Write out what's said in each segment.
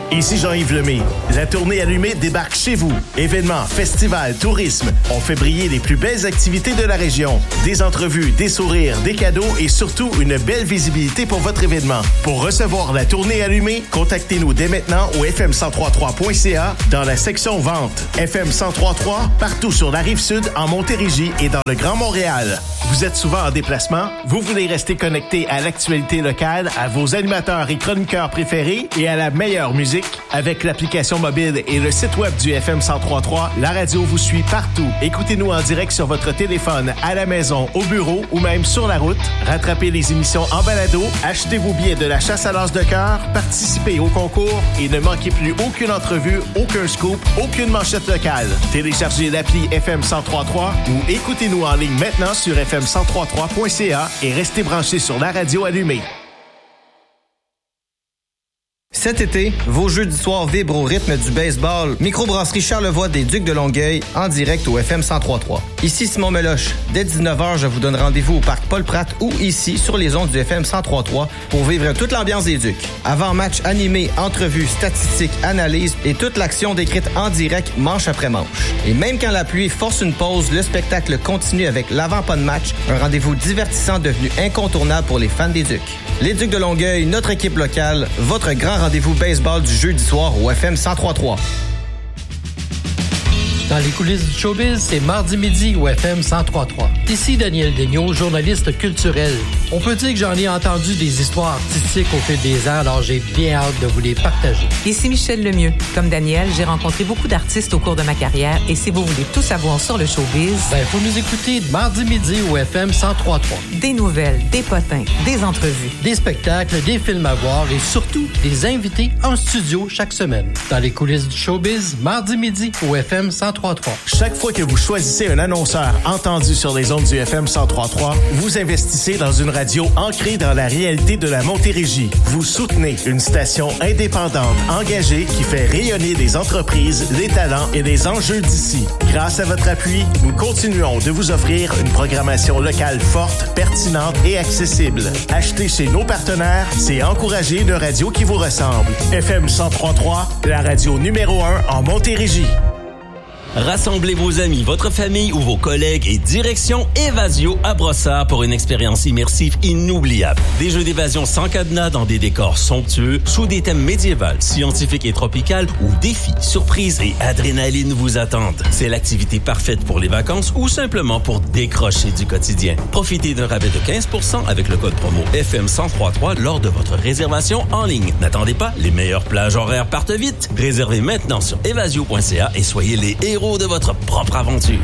Ici Jean-Yves Lemay. La tournée allumée débarque chez vous. Événements, festivals, tourisme. On fait briller les plus belles activités de la région. Des entrevues, des sourires, des cadeaux et surtout une belle visibilité pour votre événement. Pour recevoir la tournée allumée, contactez-nous dès maintenant au fm1033.ca dans la section vente. FM1033 partout sur la Rive-Sud, en Montérégie et dans le Grand Montréal. Vous êtes souvent en déplacement? Vous voulez rester connecté à l'actualité locale, à vos animateurs et chroniqueurs préférés et à la meilleure musique? Avec l'application mobile et le site web du FM 1033, la radio vous suit partout. Écoutez-nous en direct sur votre téléphone, à la maison, au bureau ou même sur la route. Rattrapez les émissions en balado, achetez vos billets de la chasse à l'as de cœur, participez au concours et ne manquez plus aucune entrevue, aucun scoop, aucune manchette locale. Téléchargez l'appli FM 1033 ou écoutez-nous en ligne maintenant sur fm1033.ca et restez branchés sur la radio allumée. Cet été, vos jeudis soirs vibrent au rythme du baseball. Microbrasserie Charlevoix des Ducs de Longueuil en direct au FM 1033. Ici Simon Meloche. Dès 19h, je vous donne rendez-vous au Parc Paul-Pratte ou ici sur les ondes du FM 1033 pour vivre toute l'ambiance des Ducs. Avant-match animé, entrevues, statistiques, analyses et toute l'action décrite en direct manche après manche. Et même quand la pluie force une pause, le spectacle continue avec l'avant-pas de match, un rendez-vous divertissant devenu incontournable pour les fans des Ducs. Les Ducs de Longueuil, notre équipe locale, votre grand rendez-vous baseball du jeudi soir au FM 1033. Dans les coulisses du showbiz, c'est mardi midi au FM 1033. Ici Daniel Daigneault, journaliste culturel. On peut dire que j'en ai entendu des histoires artistiques au fil des ans, alors j'ai bien hâte de vous les partager. Ici Michel Lemieux. Comme Daniel, j'ai rencontré beaucoup d'artistes au cours de ma carrière et si vous voulez tout savoir sur le showbiz... faut nous écouter mardi midi au FM 1033. Des nouvelles, des potins, des entrevues. Des spectacles, des films à voir et surtout des invités en studio chaque semaine. Dans les coulisses du showbiz, mardi midi au FM 1033. Chaque fois que vous choisissez un annonceur entendu sur les ondes du FM 1033, vous investissez dans une radio ancrée dans la réalité de la Montérégie. Vous soutenez une station indépendante, engagée, qui fait rayonner les entreprises, les talents et les enjeux d'ici. Grâce à votre appui, nous continuons de vous offrir une programmation locale forte, pertinente et accessible. Acheter chez nos partenaires, c'est encourager une radio qui vous ressemble. FM 1033, la radio numéro 1 en Montérégie. Rassemblez vos amis, votre famille ou vos collègues et direction Évasio à Brossard pour une expérience immersive inoubliable. Des jeux d'évasion sans cadenas dans des décors somptueux, sous des thèmes médiévaux, scientifiques et tropicales où défis, surprises et adrénaline vous attendent. C'est l'activité parfaite pour les vacances ou simplement pour décrocher du quotidien. Profitez d'un rabais de 15% avec le code promo FM1033 lors de votre réservation en ligne. N'attendez pas, les meilleures plages horaires partent vite. Réservez maintenant sur évasio.ca et soyez les héros de votre propre aventure.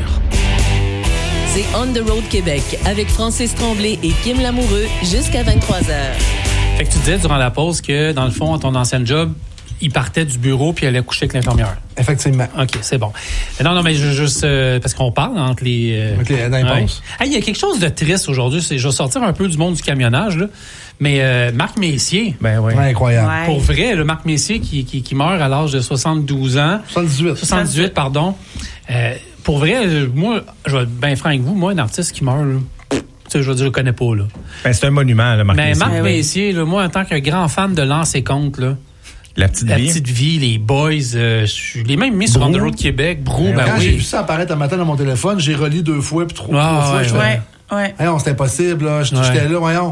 C'est On the Road Québec avec Francis Tremblay et Kim Lamoureux jusqu'à 23h. Fait que tu disais durant la pause que, dans le fond, ton ancien job, il partait du bureau puis il allait coucher avec l'infirmière. Effectivement. OK, c'est bon. Non, mais juste parce qu'on parle entre les... dans les pauses. Il y a quelque chose de triste aujourd'hui. Je vais sortir un peu du monde du camionnage, là. Mais Marc Messier... Ben oui. Ouais, incroyable. Ouais. Pour vrai, le Marc Messier qui meurt à l'âge de 72 ans... 78, pardon. Pour vrai, moi, je vais être bien franc avec vous, moi, un artiste qui meurt... Là, je veux dire, je le connais pas, là. Ben, c'est un monument, là, Marc Messier. Mais Marc Messier, là, moi, en tant que grand fan de Lance et Compte, là... La petite vie, les boys, je l'ai même mis sur On the Road Québec, Brou, quand j'ai vu ça apparaître un matin dans mon téléphone, j'ai relié 2 fois, puis 3 fois. Ouais. Voyons, c'était impossible, là. J'étais là, voyons.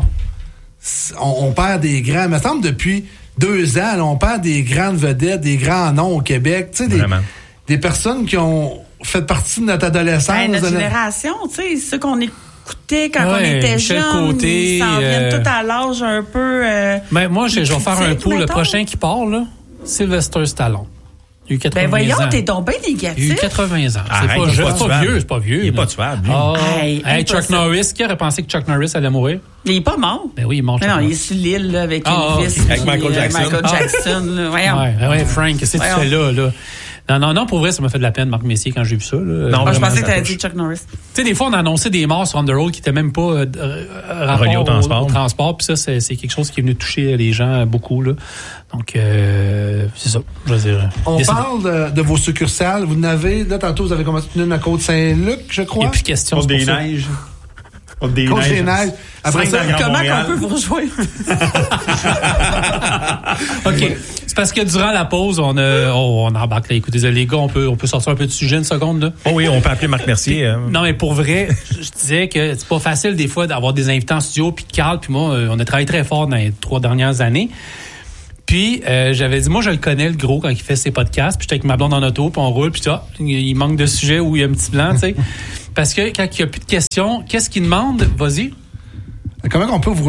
On perd des grands, il me semble, depuis 2 ans, là, on perd des grandes vedettes, des grands noms au Québec. Tu sais, des personnes qui ont fait partie de notre adolescence. Notre génération, tu sais, c'est ce qu'on écoutait quand on était Michel jeune. Côté, ils s'en viennent tout à l'âge un peu... Mais moi, je vais faire un coup. Le prochain qui part, là, Sylvester Stallone. Il a eu 80 ans. Voyons, t'es donc bien négatif. Il a eu 80 ans. C'est pas vieux. Il est pas tuable. Chuck Norris, qui aurait pensé que Chuck Norris allait mourir? Il est pas mort. Ben oui, il est mort. Non, il est sur l'île là, avec Elvis. Avec Michael Jackson. Là. Voyons. Ouais, Frank, qu'est-ce que tu fais là? Non, pour vrai, ça m'a fait de la peine, Marc Messier, quand j'ai vu ça. Là. Non, je pensais que t'avais dit Chuck Norris. Tu sais, des fois, on a annoncé des morts sur On the Road qui n'étaient même pas reliés au transport. Puis ça, c'est quelque chose qui est venu toucher les gens beaucoup. Là. Donc, c'est ça, je veux dire. On parle de vos succursales. Vous n'avez, là, tantôt, vous avez commencé une à Côte-Saint-Luc, je crois. Il n'y a plus question. Côte des Neiges. Côte des Neiges. Après ça, comment on peut vous rejoindre? OK. C'est parce que durant la pause, on embarque là. Écoutez, les gars, on peut sortir un peu de sujet une seconde, là. Oh oui, on peut appeler Marc Mercier. Non, mais pour vrai, je disais que c'est pas facile des fois d'avoir des invités en studio, puis Carl, puis moi, on a travaillé très fort dans les 3 dernières années. Puis j'avais dit, moi je le connais le gros quand il fait ses podcasts, puis j'étais avec ma blonde en auto, puis on roule, puis il manque de sujet où il y a un petit blanc, tu sais. Parce que quand il n'y a plus de questions, qu'est-ce qu'il demande? Vas-y. Comment on peut vous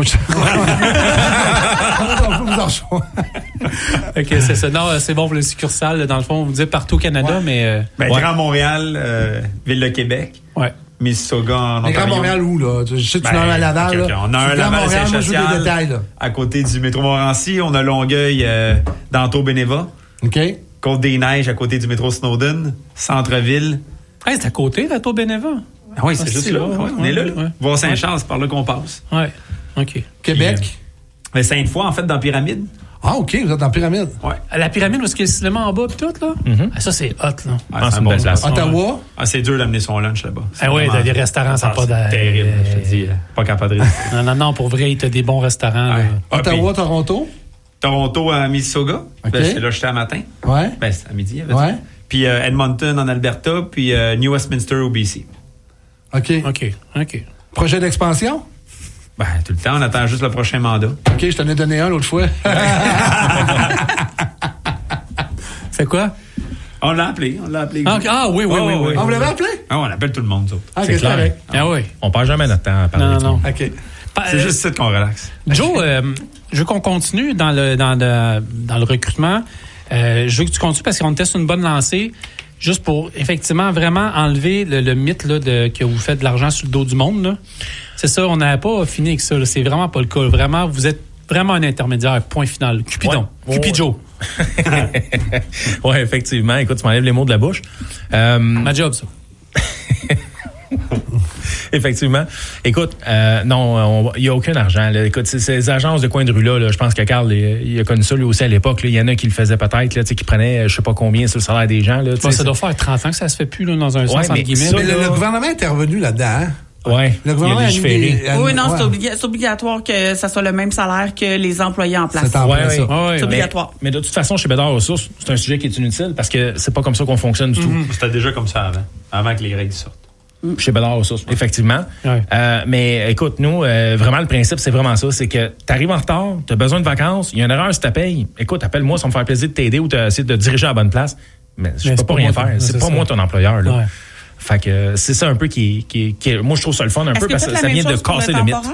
OK, c'est ça. Non, c'est bon pour le succursale. Dans le fond, on vous dit partout au Canada, mais... Grand Montréal, Ville de Québec. Ouais. Mississauga en Ontario. Grand Montréal où, là? Je sais que tu en as à Laval, là. On a un Laval Saint-Chatial. À côté du métro Montmorency. On a Longueuil, dans Bénéva. OK. Côte-des-Neiges, à côté du métro Snowden. Centre-ville. Hey, c'est à côté, la Bénéva. Ah oui, c'est juste là. Ouais, on est là. Ouais. Voir Saint-Charles, c'est par là qu'on passe. Oui, OK. Québec? Sainte-Foy, en fait, dans Pyramide. Ah, OK, vous êtes dans Pyramide. Ouais. La Pyramide, où est-ce qu'il y a le cinéma en bas et tout, là? Mm-hmm. Ah, ça, c'est hot, là. C'est une belle place. Ottawa? Ah, c'est dur d'amener son lunch là-bas. Ah oui, dans les restaurants, ça n'a pas de... terrible, je te dis. Pas capable de... Non, pour vrai, il y a des bons restaurants. Ouais. Ottawa, Toronto? Toronto à Mississauga. Okay. C'est là j'étais à matin. Ouais. C'est à midi, il y avait ouais. Puis Edmonton en Alberta, puis New Westminster au BC. OK. Projet d'expansion? Tout le temps, on attend juste le prochain mandat. OK, je t'en ai donné un l'autre fois. C'est quoi? On l'a appelé. Ah oui. On vous l'avait appelé? Ah, on appelle tout le monde, ça. C'est clair. Ah oui. On perd jamais notre temps à parler. Non. OK. C'est juste ça qu'on relaxe. Joe, je veux qu'on continue dans le recrutement. Je veux que tu continues parce qu'on était sur une bonne lancée. Juste pour, effectivement, vraiment enlever le mythe là, que vous faites de l'argent sur le dos du monde. Là. C'est ça, on n'avait pas fini avec ça. Là. C'est vraiment pas le cas. Vraiment, vous êtes vraiment un intermédiaire. Point final. Cupidon. Ouais. Cupido. Oui, effectivement. Écoute, tu m'enlèves les mots de la bouche. Ma job, ça. Effectivement. Écoute, non, il n'y a aucun argent. Là. Écoute, ces agences de coin de rue-là, là, je pense que Carl, il a connu ça lui aussi à l'époque. Il y en a qui le faisaient peut-être, là, qui prenaient je sais pas combien sur le salaire des gens. Là, ça doit faire 30 ans que ça se fait plus là, dans un sens, entre guillemets. Mais le gouvernement est intervenu là-dedans, hein? Oui, le gouvernement a légiféré. Oui, non, c'est obligatoire que ça soit le même salaire que les employés en place. C'est obligatoire. Mais de toute façon, chez Bédard Ressources, c'est un sujet qui est inutile parce que c'est pas comme ça qu'on fonctionne du tout. C'était déjà comme ça avant que les règles sortent. Chez Bédard Ressources, effectivement. Ouais. Mais écoute, nous, vraiment, le principe, c'est vraiment ça. C'est que t'arrives en retard, t'as besoin de vacances, il y a une erreur si t'as payé. Écoute, appelle-moi, ça me fait plaisir de t'aider ou d'essayer de diriger à la bonne place. Mais je peux pas rien faire. C'est pas moi ton employeur, là. Ouais. Fait que c'est ça un peu qui moi, je trouve ça le fun un peu parce que ça vient de casser le mythe.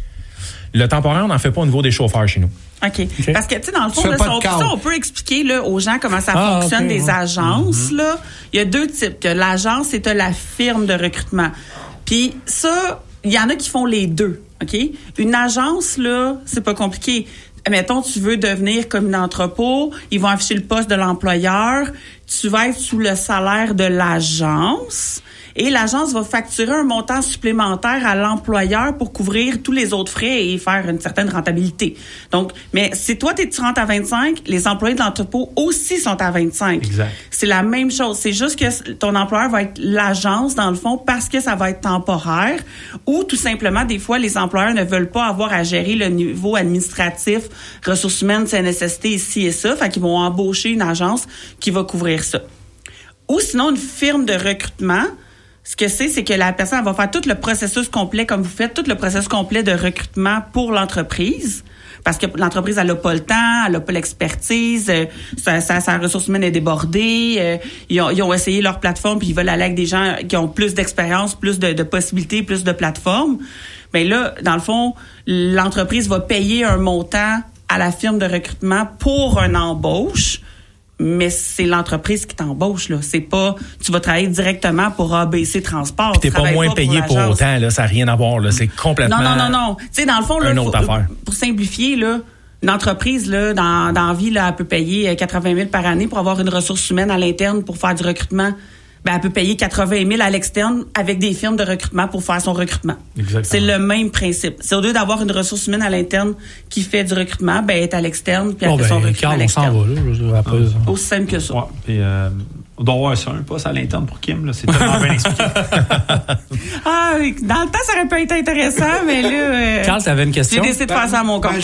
Le temporaire, on n'en fait pas au niveau des chauffeurs chez nous. OK. Parce que, tu sais, dans le fond, là, on peut expliquer là, aux gens comment ça fonctionne des agences. Là. Il y a 2 types. L'agence, c'est la firme de recrutement. Puis ça, il y en a qui font les 2. OK? Une agence, là, c'est pas compliqué. Mettons, tu veux devenir comme une entrepôt, ils vont afficher le poste de l'employeur, tu vas être sous le salaire de l'agence et l'agence va facturer un montant supplémentaire à l'employeur pour couvrir tous les autres frais et faire une certaine rentabilité. Donc, mais si toi, tu rentres à 25, les employés de l'entrepôt aussi sont à 25. Exact. C'est la même chose. C'est juste que ton employeur va être l'agence, dans le fond, parce que ça va être temporaire ou tout simplement, des fois, les employeurs ne veulent pas avoir à gérer le niveau administratif, ressources humaines, CNSST, ici et ça. Fait qu'ils vont embaucher une agence qui va couvrir ça. Ou sinon, une firme de recrutement. Ce que c'est que la personne elle va faire tout le processus complet, comme vous faites, tout le processus complet de recrutement pour l'entreprise. Parce que l'entreprise, elle n'a pas le temps, elle n'a pas l'expertise, sa ressource humaine est débordée. Ils ont essayé leur plateforme, puis ils veulent aller avec des gens qui ont plus d'expérience, plus de possibilités, plus de plateformes. Mais là, dans le fond, l'entreprise va payer un montant à la firme de recrutement pour une embauche. Mais c'est l'entreprise qui t'embauche, là. C'est pas, tu vas travailler directement pour ABC Transport. Puis t'es pas moins payé pour autant, là. Ça n'a rien à voir, là. C'est complètement. Non. Tu sais, dans le fond, là. Une autre affaire. Pour simplifier, là, une entreprise, là, dans la vie, là, elle peut payer 80 000 par année pour avoir une ressource humaine à l'interne pour faire du recrutement. Ben, elle peut payer 80 000 à l'externe avec des firmes de recrutement pour faire son recrutement. Exactement. C'est le même principe. C'est au lieu d'avoir une ressource humaine à l'interne qui fait du recrutement, ben, elle est à l'externe puis elle fait son recrutement à l'externe. On s'en va, là. Après, aussi simple que ça. Ouais, puis, On doit avoir ça, un poste à l'interne pour Kim, là. C'est tellement bien expliqué. Ah, dans le temps, ça aurait pu être intéressant, mais là... Carl, t'avais une question? J'ai décidé de faire ça à mon compte.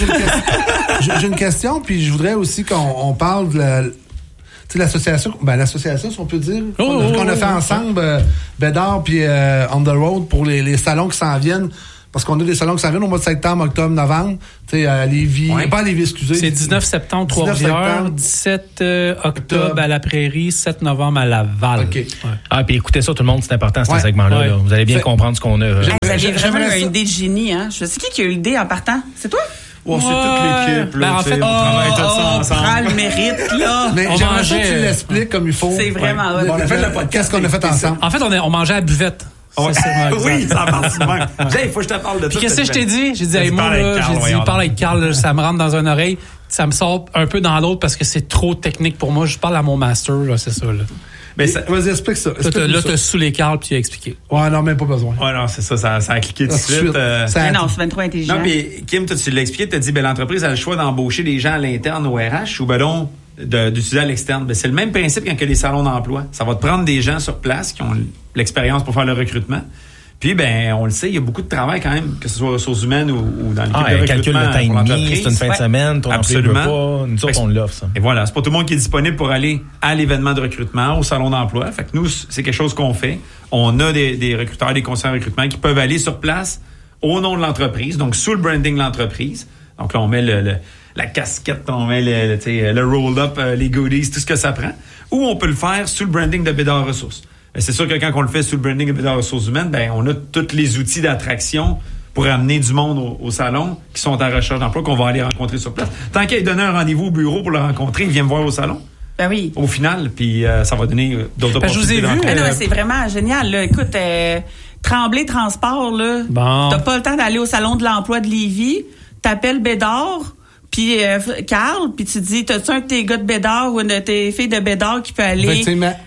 J'ai une question, puis je voudrais aussi qu'on parle de l'association, si on peut dire, qu'on a fait ensemble, Bédard puis On the Road, pour les salons qui s'en viennent. Parce qu'on a des salons qui s'en viennent au mois de septembre, octobre, novembre. Tu sais, à Lévis. Pas à Lévis, excusez. C'est 19 septembre, Trois-Rivières, 17 octobre à la Prairie, 7 novembre à Laval. OK. Ouais. Ah, puis écoutez ça, tout le monde, c'est important, ce segment-là. Ouais. Là. Vous allez bien comprendre ce qu'on a. J'aimerais une idée de génie, hein. Je sais qui a eu l'idée en partant? C'est toi? C'est toute l'équipe, là. En fait, on travaille tout ça ensemble. Prends le mérite, là. Mais j'aimerais ça que tu l'expliques comme il faut. C'est vraiment... Ouais. On a fait le podcast. Qu'est-ce qu'on a fait ensemble? En fait, on mangeait à la buvette. Oui, ça a parti de même. Il faut que je te parle de ça. Puis qu'est-ce que je t'ai dit? J'ai dit, hey, moi, là, parle avec Carl, ça me rentre dans une oreille, ça me sort un peu dans l'autre parce que c'est trop technique pour moi. Je parle à mon master, là, c'est ça, là. Mais vas-y, explique ça. Là, t'as saoulé Carl puis tu as expliqué. Ouais, non, même pas besoin. Ouais, non, c'est ça a cliqué tout de suite. Mais non, c'est 23 intelligent. Non, puis Kim, toi, tu l'as expliqué, tu as dit, l'entreprise a le choix d'embaucher des gens à l'interne au RH ou non d'utiliser à l'externe. C'est le même principe quand il y a des salons d'emploi. Ça va te prendre des gens sur place qui ont l'expérience pour faire le recrutement. Puis, on le sait, il y a beaucoup de travail quand même, que ce soit ressources humaines ou dans l'équipe de recrutement. Calcule le temps et demi, c'est une fin de semaine, ton employé ne veut pas. Nous autres, on l'offre, ça. Et voilà, c'est pas tout le monde qui est disponible pour aller à l'événement de recrutement, au salon d'emploi. Fait que nous, c'est quelque chose qu'on fait. On a des recruteurs, des conseillers en recrutement qui peuvent aller sur place au nom de l'entreprise, donc sous le branding de l'entreprise. Donc là, on met la casquette, on met le roll-up, les goodies, tout ce que ça prend. Ou on peut le faire sous le branding de Bédard Ressources. C'est sûr que quand on le fait sous le branding de Bédard Ressources humaines, on a tous les outils d'attraction pour amener du monde au salon qui sont en recherche d'emploi, qu'on va aller rencontrer sur place. Tant qu'il a donné un rendez-vous au bureau pour le rencontrer, il vient me voir au salon. Ben oui. Au final, puis ça va donner d'autres opportunités. Je vous ai vu. C'est vraiment génial. Là. Écoute, Tremblay Transport, là, t'as pas le temps d'aller au salon de l'emploi de Lévis, t'appelles Bédard, puis Carl, puis tu dis, t'as-tu un de tes gars de Bédard ou une de tes filles de Bédard qui peut aller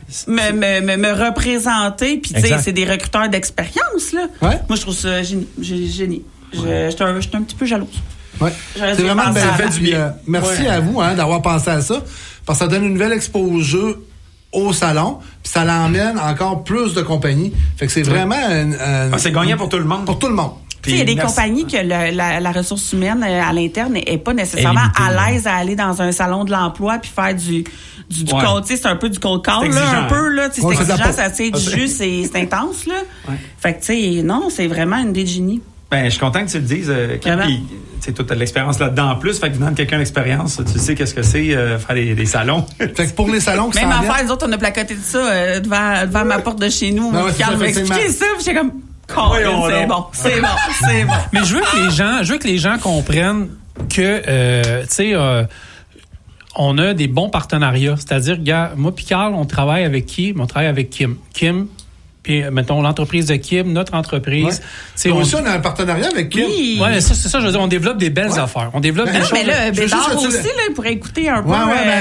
me représenter, puis tu sais, c'est des recruteurs d'expérience, là. Ouais. Moi, je trouve ça génie. Je suis un petit peu jalouse. Ouais. C'est vraiment une belle idée. Merci à vous d'avoir pensé à ça, parce que ça donne une nouvelle exposure au salon, puis ça l'emmène encore plus de compagnies. Fait que c'est vraiment c'est gagnant pour tout le monde. Pour tout le monde. Il y a des compagnies que la ressource humaine à l'interne n'est pas nécessairement à l'aise à aller dans un salon de l'emploi puis faire du cold, c'est un peu du cold call, là, un peu, là, c'est exigeant, ça tire du jus, c'est intense, là. Ouais. Fait que, tu sais, non, c'est vraiment une idée de génie. Je suis content que tu le dises, Kim, tu as de l'expérience là-dedans en plus, fait que venant de quelqu'un d'expérience, tu sais qu'est-ce que c'est faire des salons. Fait que pour les salons qui même en faire, nous autres, on a placoté de ça devant ma porte de chez nous. Carl m'a expliqué ça, puis j'étais comme... C'est bon. Mais je veux que les gens comprennent que, tu sais, on a des bons partenariats. C'est-à-dire, gars, moi puis Carl, on travaille avec qui? On travaille avec Kim. Puis, mettons, l'entreprise de Kim, notre entreprise. Ouais. Aussi, on a un partenariat avec Kim. Oui, c'est ça, je veux dire, on développe des belles affaires. On développe des choses. Mais là, Bédard aussi, là, il pourrait écouter un peu.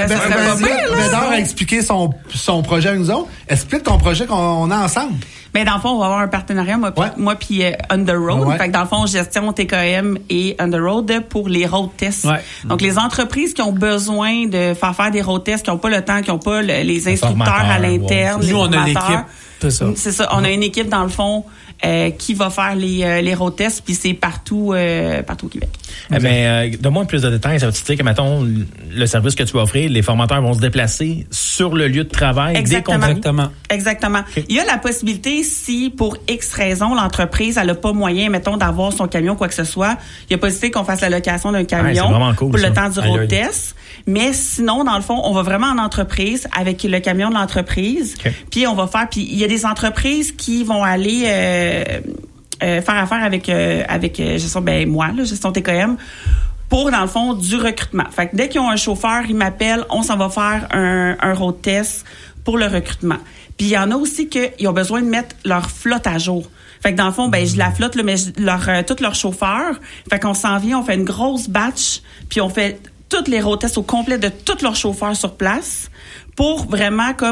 Bédard a expliqué son projet avec nous autres. Explique ton projet qu'on a ensemble. Mais dans le fond, on va avoir un partenariat, moi puis On the Road. Fait que dans le fond, gestion TKM et On the Road pour les road tests. Ouais. Donc, les entreprises qui ont besoin de faire des road tests, qui n'ont pas le temps, qui n'ont pas les instructeurs à l'interne, les formateurs. Nous, on a l'équipe. C'est ça. On a une équipe, dans le fond, qui va faire les road tests, puis c'est partout au Québec. Donne-moi plus de détails. Ça veut dire que, mettons, le service que tu vas offrir, les formateurs vont se déplacer sur le lieu de travail des compagnies? Exactement. Okay. Il y a la possibilité, si pour X raison, l'entreprise elle n'a pas moyen, mettons, d'avoir son camion, quoi que ce soit, il y a possibilité qu'on fasse la location d'un camion pour le temps du road test. Mais sinon, dans le fond, on va vraiment en entreprise avec le camion de l'entreprise. Okay. Puis on va faire... Puis il y a des entreprises qui vont aller... faire affaire avec gestion, gestion TKM pour, dans le fond, du recrutement. Fait que dès qu'ils ont un chauffeur, ils m'appellent, on s'en va faire un road test pour le recrutement. Puis il y en a aussi qu'ils ont besoin de mettre leur flotte à jour. Fait que dans le fond, je la flotte, là, mais tous leurs chauffeurs. Fait qu'on s'en vient, on fait une grosse batch, puis on fait tous les road tests au complet de tous leurs chauffeurs sur place pour vraiment comme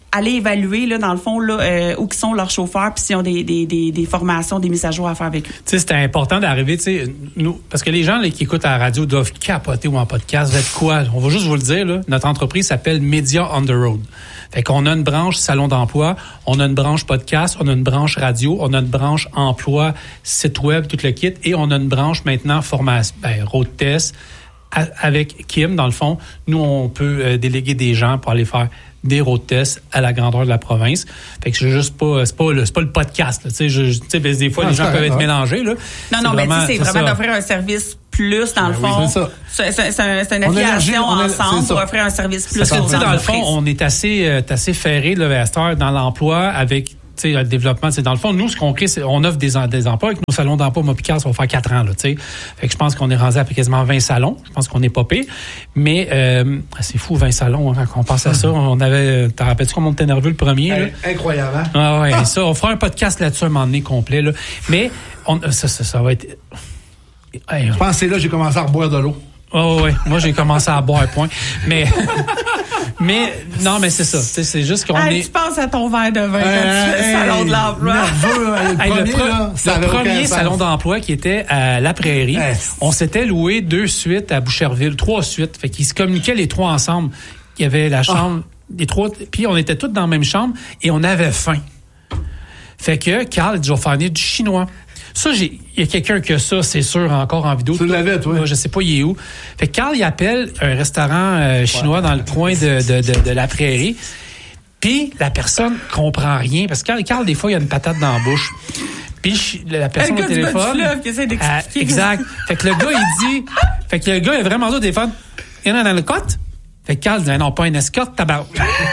aller évaluer, là, dans le fond, là, où qui sont leurs chauffeurs, puis s'ils ont des formations, des mises à jour à faire avec eux. Tu sais, c'était important d'arriver, tu sais, nous, parce que les gens là, qui écoutent à la radio doivent capoter ou en podcast. Vous êtes quoi? On va juste vous le dire, là. Notre entreprise s'appelle Media on the Road. Fait qu'on a une branche salon d'emploi, on a une branche podcast, on a une branche radio, on a une branche emploi, site web, tout le kit, et on a une branche maintenant formation, road test. Avec Kim, dans le fond, nous, on peut déléguer des gens pour aller faire des road tests à la grandeur de la province. Fait que c'est juste pas, c'est pas le podcast, là. Tu sais, des fois, les gens peuvent être mélangés, là. Non, mais c'est vraiment d'offrir un service plus, dans le fond. Oui, c'est une affiliation ensemble pour offrir un service plus. Parce que, dans le fond, on est assez ferré, là, à cette heure, dans l'emploi avec le développement. Dans le fond, nous, ce qu'on crée, c'est on offre des emplois. Avec nos salons d'emploi, moi, Picard, ça va faire 4 ans. Là, fait que je pense qu'on est rendu à quasiment 20 salons. Je pense qu'on n'est pas pire. Mais c'est fou, 20 salons, hein, quand on pense à ça. On avait... T'en rappelles-tu comment on était nerveux le premier? Là? Incroyable, hein? Ah ouais, ça, on fera un podcast là-dessus un moment donné complet. Là. Mais ça va être... Je pense que c'est là que j'ai commencé à reboire de l'eau. Oh ouais, moi j'ai commencé à boire point. Mais non, mais c'est ça. C'est juste qu'on est. Tu penses à ton verre de vin quand tu fais le salon de l'emploi. Le premier salon d'emploi qui était à La Prairie, on s'était loué 2 suites à Boucherville, 3 suites. Fait qu'ils se communiquaient les 3 ensemble. Il y avait la chambre, les 3, puis on était tous dans la même chambre et on avait faim. Fait que Carl dit, je vais faire venir du chinois. Ça, il y a quelqu'un qui a ça, c'est sûr, encore en vidéo. Tu l'avais, toi? Moi, je sais pas, il est où. Fait que Carl, il appelle un restaurant chinois dans le coin de La Prairie. Puis, la personne comprend rien. Parce que Carl, des fois, il y a une patate dans la bouche. Puis, la personne au téléphone... qui essaie d'expliquer. Exact. Fait que le gars, il dit... Fait que le gars, il a vraiment ça au téléphone. Il y en a dans le côte? Fait que Carl dit, non, pas une escorte, tabac.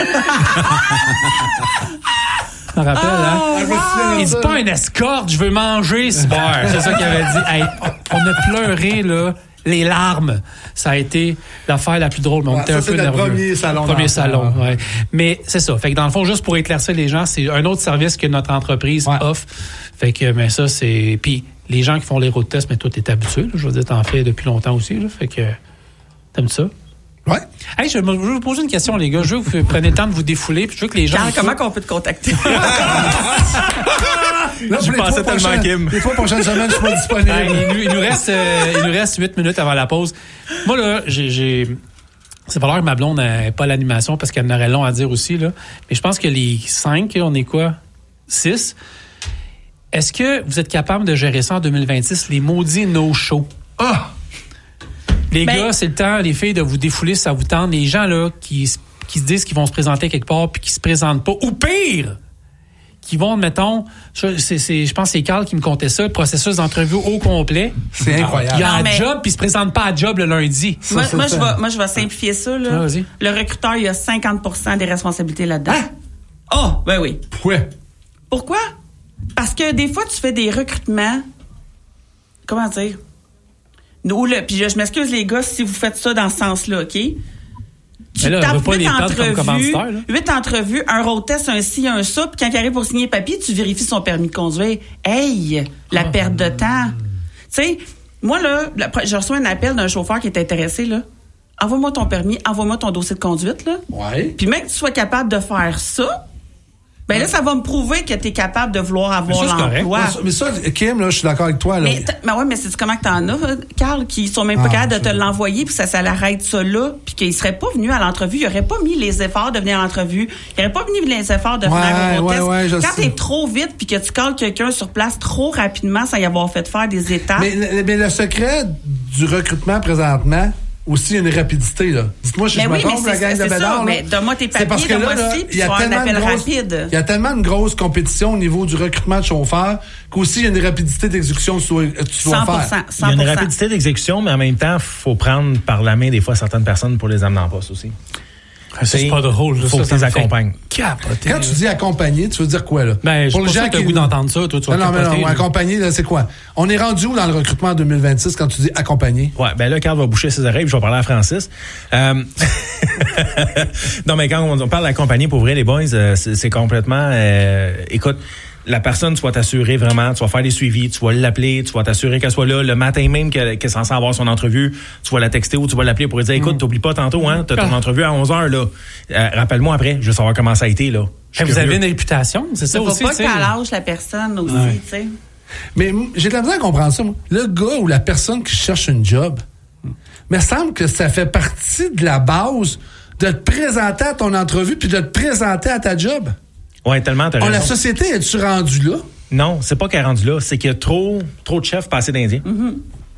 Je me rappelle, hein? Wow. Il dit pas une escorte, je veux manger, c'est ça qu'il avait dit. Hey, on a pleuré, là, les larmes. Ça a été l'affaire la plus drôle, mais on était un peu nerveux. C'est le premier salon. Ouais. Mais c'est ça. Fait que dans le fond, juste pour éclaircir les gens, c'est un autre service que notre entreprise offre. Fait que, mais ça, c'est... Puis les gens qui font les road tests, mais toi, t'es habitué, là. Je veux dire, t'en fais depuis longtemps aussi, là. Fait que, t'aimes ça? Ouais. Hey, je vais vous poser une question, les gars. Je veux que vous preniez le temps de vous défouler. Puis je veux que les gens. Comment qu'on peut te contacter? Je pensais tellement Kim. Les 3 prochaines semaines, je suis pas disponible. Il nous reste 8 minutes avant la pause. Moi, là, c'est valeur que ma blonde n'ait pas l'animation parce qu'elle en aurait long à dire aussi, là. Mais je pense que les 5, on est quoi? 6. Est-ce que vous êtes capable de gérer ça en 2026, les maudits no-show? Ah! Les gars, c'est le temps, les filles, de vous défouler si ça vous tente. Les gens là qui se disent qu'ils vont se présenter quelque part puis qui se présentent pas. Ou pire, qui vont, mettons, je pense que c'est Carl qui me contait ça, le processus d'entrevue au complet. C'est incroyable. Il y a un job puis il se présente pas à job le lundi. Moi, je vais simplifier ça. Là. Vas-y. Le recruteur, il a 50% des responsabilités là-dedans. Ben oui. Pourquoi? Parce que des fois, tu fais des recrutements. Comment dire? Puis je m'excuse les gars si vous faites ça dans ce sens-là, OK? Tu tapes 8 entrevues, un road test, un ci, un ça, puis quand il arrive pour signer papier, tu vérifies son permis de conduire. Hey, la perte de temps. Tu sais, moi, là, je reçois un appel d'un chauffeur qui est intéressé, là. Envoie-moi ton permis, envoie-moi ton dossier de conduite, là. Ouais. Puis même que tu sois capable de faire ça, ben là, ça va me prouver que tu es capable de vouloir avoir l'emploi. Mais ça, Kim, là, je suis d'accord avec toi. Là. Mais c'est comment que t'en as, Carl, qui sont même pas capables de te l'envoyer, puis ça l'arrête ça là, puis qu'il serait pas venu à l'entrevue, il aurait pas mis les efforts de venir à l'entrevue, il aurait pas mis les efforts de faire un road test. Quand t'es trop vite, puis que tu calls quelqu'un sur place trop rapidement sans y avoir fait faire des étapes. Mais le secret du recrutement présentement, aussi une rapidité, là. Dites-moi si je me trompe, la gang de Bédard. Mais donne-moi tes papiers, donne-moi ci, puis tu vas un appel rapide. Il y a tellement de grosse compétition au niveau du recrutement de chauffeurs qu'aussi il y a une rapidité d'exécution que tu dois faire. 100%. Il y a une rapidité d'exécution, mais en même temps, il faut prendre par la main des fois certaines personnes pour les amener en poste aussi. C'est pas drôle. Il faut que tu les accompagnes. Quand tu dis accompagner, tu veux dire quoi, là? Ben, pour les gens qui ont le goût d'entendre ça, toi, tu vas non, accompagner, là, c'est quoi? On est rendu où dans le recrutement en 2026 quand tu dis accompagner? Ouais, ben là, Carl va boucher ses oreilles, puis je vais parler à Francis. Non, mais quand on parle d'accompagner, pour vrai, les boys, c'est complètement... écoute, la personne, tu vas t'assurer vraiment, tu vas faire des suivis, tu vas l'appeler, tu vas t'assurer qu'elle soit là le matin même qu'elle est censée avoir son entrevue, tu vas la texter ou tu vas l'appeler pour lui dire, écoute, t'oublies pas tantôt, hein, t'as ton entrevue à 11h, là. Rappelle-moi après, je veux savoir comment ça a été, là. Vous avez une réputation, c'est ça aussi, faut pas qu'elle lâche la personne aussi, tu sais. Mais j'ai de la misère à comprendre ça, moi. Le gars ou la personne qui cherche une job, mais semble que ça fait partie de la base de te présenter à ton entrevue puis de te présenter à ta job. Ouais, tellement, t'as raison. La société, es-tu rendue là? Non, c'est pas qu'elle est rendue là, c'est qu'il y a trop de chefs passés d'Indiens. Mm-hmm.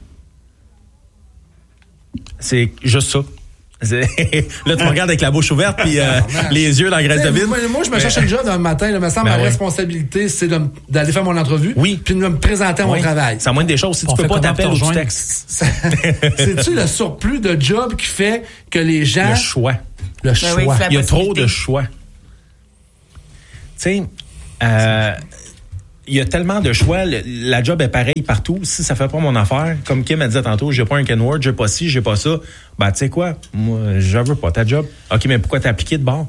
C'est juste ça. Là, tu me regardes avec la bouche ouverte puis les yeux dans la graisse de vide. Moi, je me cherche une job un matin. Il me semble ma responsabilité, c'est d'aller faire mon entrevue puis de me présenter à mon travail. C'est la moindre des choses. Si tu peux pas t'appeler ou tu textes. C'est-tu le surplus de job qui fait que les gens... Le choix. Il y a trop de choix. Tu sais, il y a tellement de choix. La job est pareille partout. Si ça fait pas mon affaire, comme Kim a dit tantôt, j'ai pas un Kenworth, j'ai pas ci, j'ai pas ça. Ben, tu sais quoi? Moi, je veux pas ta job. OK, mais pourquoi t'as appliqué de bord?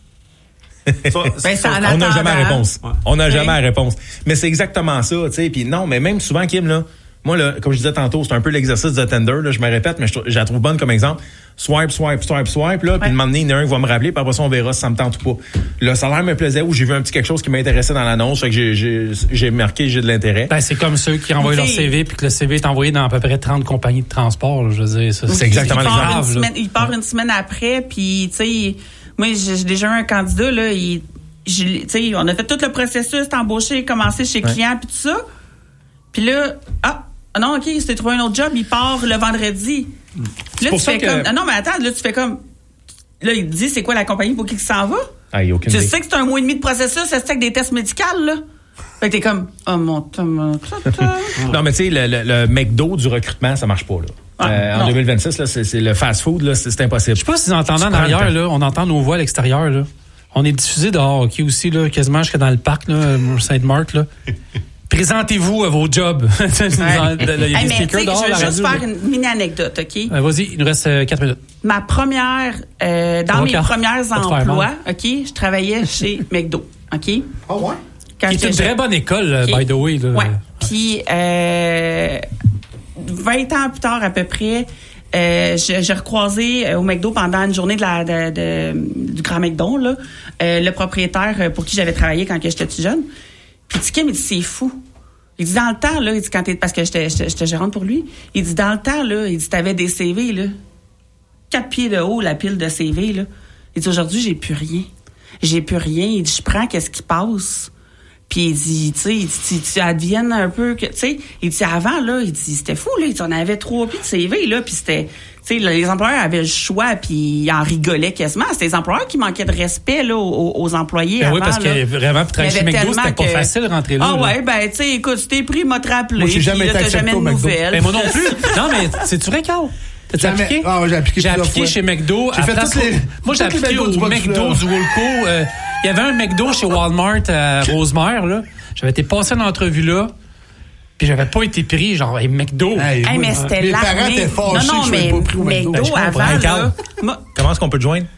On n'a jamais la réponse. On n'a jamais la réponse. Mais c'est exactement ça, tu sais. Puis non, mais même souvent, Kim, là, moi, là, comme je disais tantôt, c'est un peu l'exercice de Tinder, là, je me répète, mais je la trouve bonne comme exemple. Swipe, là, puis de m'emmener, il y en a un qui va me rappeler, puis après ça, on verra si ça me tente ou pas. Le salaire me plaisait ou j'ai vu un petit quelque chose qui m'intéressait dans l'annonce, fait que j'ai marqué, j'ai de l'intérêt. Ben, c'est comme ceux qui renvoient leur CV, puis que le CV est envoyé dans à peu près 30 compagnies de transport, là, je veux dire. Ça, c'est exactement l'exemple. Il part une semaine après, puis, tu sais, moi, j'ai déjà eu un candidat, là, on a fait tout le processus, embauché, commencé chez client, puis tout ça. Puis là, non, OK, il s'est trouvé un autre job, il part le vendredi. Là, tu fais comme... Non, mais attends, là, tu fais comme... Là, il te dit, c'est quoi la compagnie pour qui il s'en va? Ah, il y a aucune idée. Tu sais que c'est 1 mois et demi de processus, c'est avec des tests médicaux, là. Fait que t'es comme, oh mon... Non, mais tu sais, le McDo du recrutement, ça marche pas, là. En 2026, là, c'est le fast-food, là, c'est impossible. Je sais pas si vous entendez en arrière, là, on entend nos voix à l'extérieur, là. On est diffusé dehors, OK, aussi, là, quasiment jusqu'à dans le parc, là, Sainte-Marthe, là. Présentez-vous à vos jobs. Il y a des speakers dehors. Je veux juste faire une mini-anecdote, OK? Vas-y, il nous reste 4 minutes. Ma première... dans mes premiers emplois, OK, je travaillais chez McDo, OK? Oh, ouais? Qui est une très bonne école, by the way. Oui. Puis, 20 ans plus tard, à peu près, j'ai recroisé au McDo pendant une journée du Grand McDo, là, le propriétaire pour qui j'avais travaillé quand j'étais toute jeune. Puis Kim, il dit, c'est fou. Il dit, dans le temps, là, il dit, parce que j'étais gérante pour lui, il dit, dans le temps, là, il dit, t'avais des CV, là, 4 pieds de haut, la pile de CV, là. Il dit, aujourd'hui, j'ai plus rien. J'ai plus rien. Il dit, je prends qu'est-ce qui passe. Puis il dit, tu sais, tu adviennes un peu que, tu sais, il dit, avant, là, il dit, c'était fou, là, il dit, on avait 3 pieds de CV, là, puis c'était, tu sais, les employeurs avaient le choix, puis ils en rigolaient quasiment. C'était les employeurs qui manquaient de respect, là, aux employés. Ben avant, oui, parce que vraiment, pour travailler chez McDo, c'était pas facile de rentrer là. Ah ouais, ben, tu sais, écoute, tu t'es pris, m'a te rappelé. Moi, j'ai jamais été accepté au McDo. Ben, moi non plus. Non, mais c'est-tu vrai, Carl? T'as appliqué? Ah, j'ai appliqué. J'ai appliqué chez McDo. Moi, j'ai appliqué au McDo du Woolco. Il y avait un McDo chez Walmart à Rosemère, là. J'avais été passé en entrevue là, puis j'avais pas été pris, genre, McDo. Mais c'était mes parents étaient fâchés que je n'avais pas pris au McDo. McDo avant, là. Comment est-ce qu'on peut te joindre?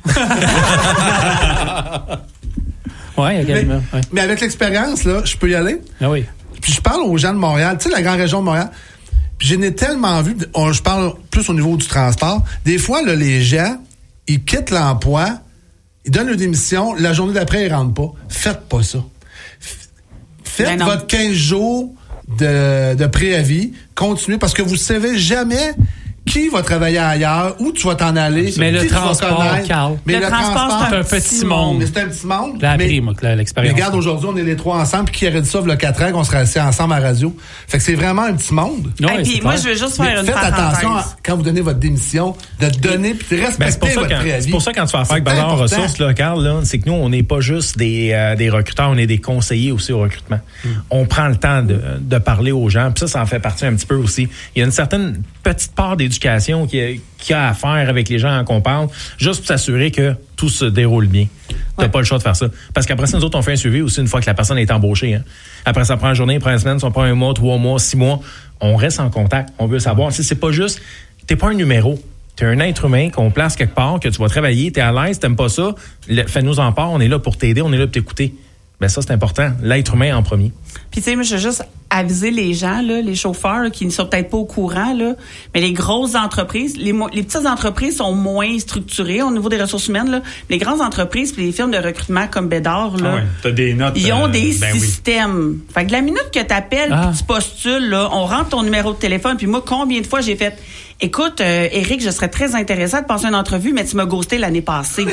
Ouais, également. Mais avec l'expérience, là, je peux y aller. Ah oui. Puis je parle aux gens de Montréal, tu sais, la grande région de Montréal. Puis je n'ai tellement vu, je parle plus au niveau du transport. Des fois, là, les gens, ils quittent l'emploi, ils donnent leur démission, la journée d'après, ils rentrent pas. Faites pas ça. Faites votre 15 jours de préavis, continuez, parce que vous ne savez jamais qui va travailler ailleurs, où tu vas t'en aller. Mais le transport, Carl. Mais le transport, c'est un petit monde. Mais c'est un petit monde. J'ai appris, moi, l'expérience. Mais regarde, aujourd'hui, on est les 3 ensemble, puis qui aurait dit ça, il y a 4 ans, qu'on serait assis ensemble à la radio. Fait que c'est vraiment un petit monde. Et puis moi, je veux juste faire une parenthèse. Faites attention quand vous donnez votre démission, de donner puis de respecter votre préavis. C'est pour ça, quand tu fais affaire avec Bazar Ressources, là, Carl, là, c'est que nous, on n'est pas juste des recruteurs, on est des conseillers aussi au recrutement. On prend le temps de parler aux gens, puis ça en fait partie un petit peu aussi. Il y a une certaine petite part d'éducation qui a à faire avec les gens qu'on parle, juste pour s'assurer que tout se déroule bien. T'as pas le choix de faire ça. Parce qu'après ça, nous autres, on fait un suivi aussi une fois que la personne est embauchée. Hein. Après, ça prend une journée, prend une semaine, ça prend 1 mois, 3 mois, 6 mois. On reste en contact. On veut savoir. Si c'est pas juste, t'es pas un numéro. T'es un être humain qu'on place quelque part, que tu vas travailler, t'es à l'aise, t'aimes pas ça, fais-nous en part, on est là pour t'aider, on est là pour t'écouter. Ben ça, c'est important. L'être humain en premier. Puis, tu sais, moi, je veux juste aviser les gens, là, les chauffeurs, là, qui ne sont peut-être pas au courant, là, mais les grosses entreprises, les petites entreprises sont moins structurées au niveau des ressources humaines, là. Les grandes entreprises puis les firmes de recrutement comme Bédard, là, t'as des notes, ils ont des systèmes. Oui. Fait que la minute que t'appelles puis tu postules, là, on rentre ton numéro de téléphone. Puis moi, combien de fois j'ai fait, écoute, Éric, je serais très intéressée à te passer une entrevue, mais tu m'as ghosté l'année passée.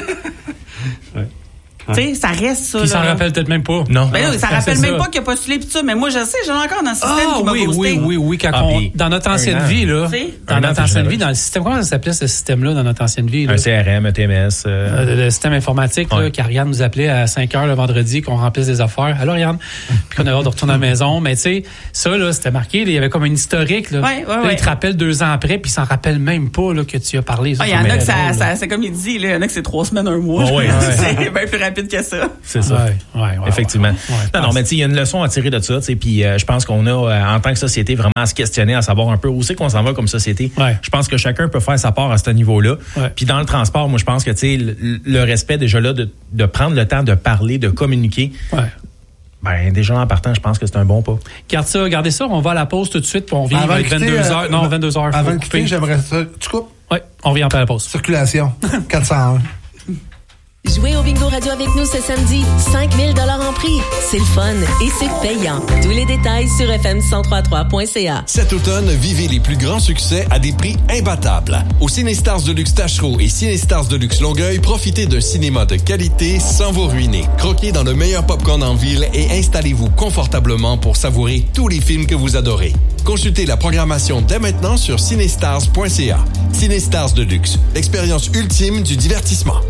Tu sais, ça reste ça. Puis ça rappelle peut-être même pas. Non. Ben oui, ça rappelle même pas qu'il a postulé pis ça, mais moi je sais, j'ai encore dans le système qui m'a ghosté. Oui, quand dans notre ancienne vie, là. Dans notre ancienne vie, dans le système, comment ça s'appelait ce système-là dans notre ancienne vie? Là? Un CRM, un TMS. Le système informatique, là, qu'Ariane nous appelait à 5h le vendredi, qu'on remplisse des affaires. Allô, Ariane? Puis qu'on avait hâte de retourner à la maison. Mais tu sais, ça, là, c'était marqué, il y avait comme un historique, là. Là, il te rappelle 2 ans après, puis il s'en rappelle même pas, là, que tu as parlé. Il y en a que c'est comme il dit, là, il y en a que c'est 3 semaines, 1 mois. C'est bien plus rapide que ça. C'est ça. Effectivement. Non, mais tu sais, il y a une leçon à tirer de ça, tu sais, puis je pense qu'on a, en tant que société, vraiment à se questionner, à savoir un peu où c'est qu'on s'en va comme société. Je pense que chacun peut faire sa part à ce niveau-là. Puis dans le transport, moi, je pense que, tu sais, le respect, déjà là, de prendre le temps de parler, de communiquer. Ben, déjà en partant, je pense que c'est un bon pas. Gardez ça, on va à la pause tout de suite, puis on vient à 22h. Non, 22h. Avant de quitter, j'aimerais ça. Tu coupes? Oui, on vient après la pause. Circulation, 401. Jouez au Bingo Radio avec nous ce samedi. 5 000 $ en prix. C'est le fun et c'est payant. Tous les détails sur fm1033.ca. Cet automne, vivez les plus grands succès à des prix imbattables. Au Cinestars Deluxe Tachereau et Cinestars Deluxe Longueuil, profitez d'un cinéma de qualité sans vous ruiner. Croquez dans le meilleur popcorn en ville et installez-vous confortablement pour savourer tous les films que vous adorez. Consultez la programmation dès maintenant sur cinestars.ca. Cinestars Deluxe, l'expérience ultime du divertissement.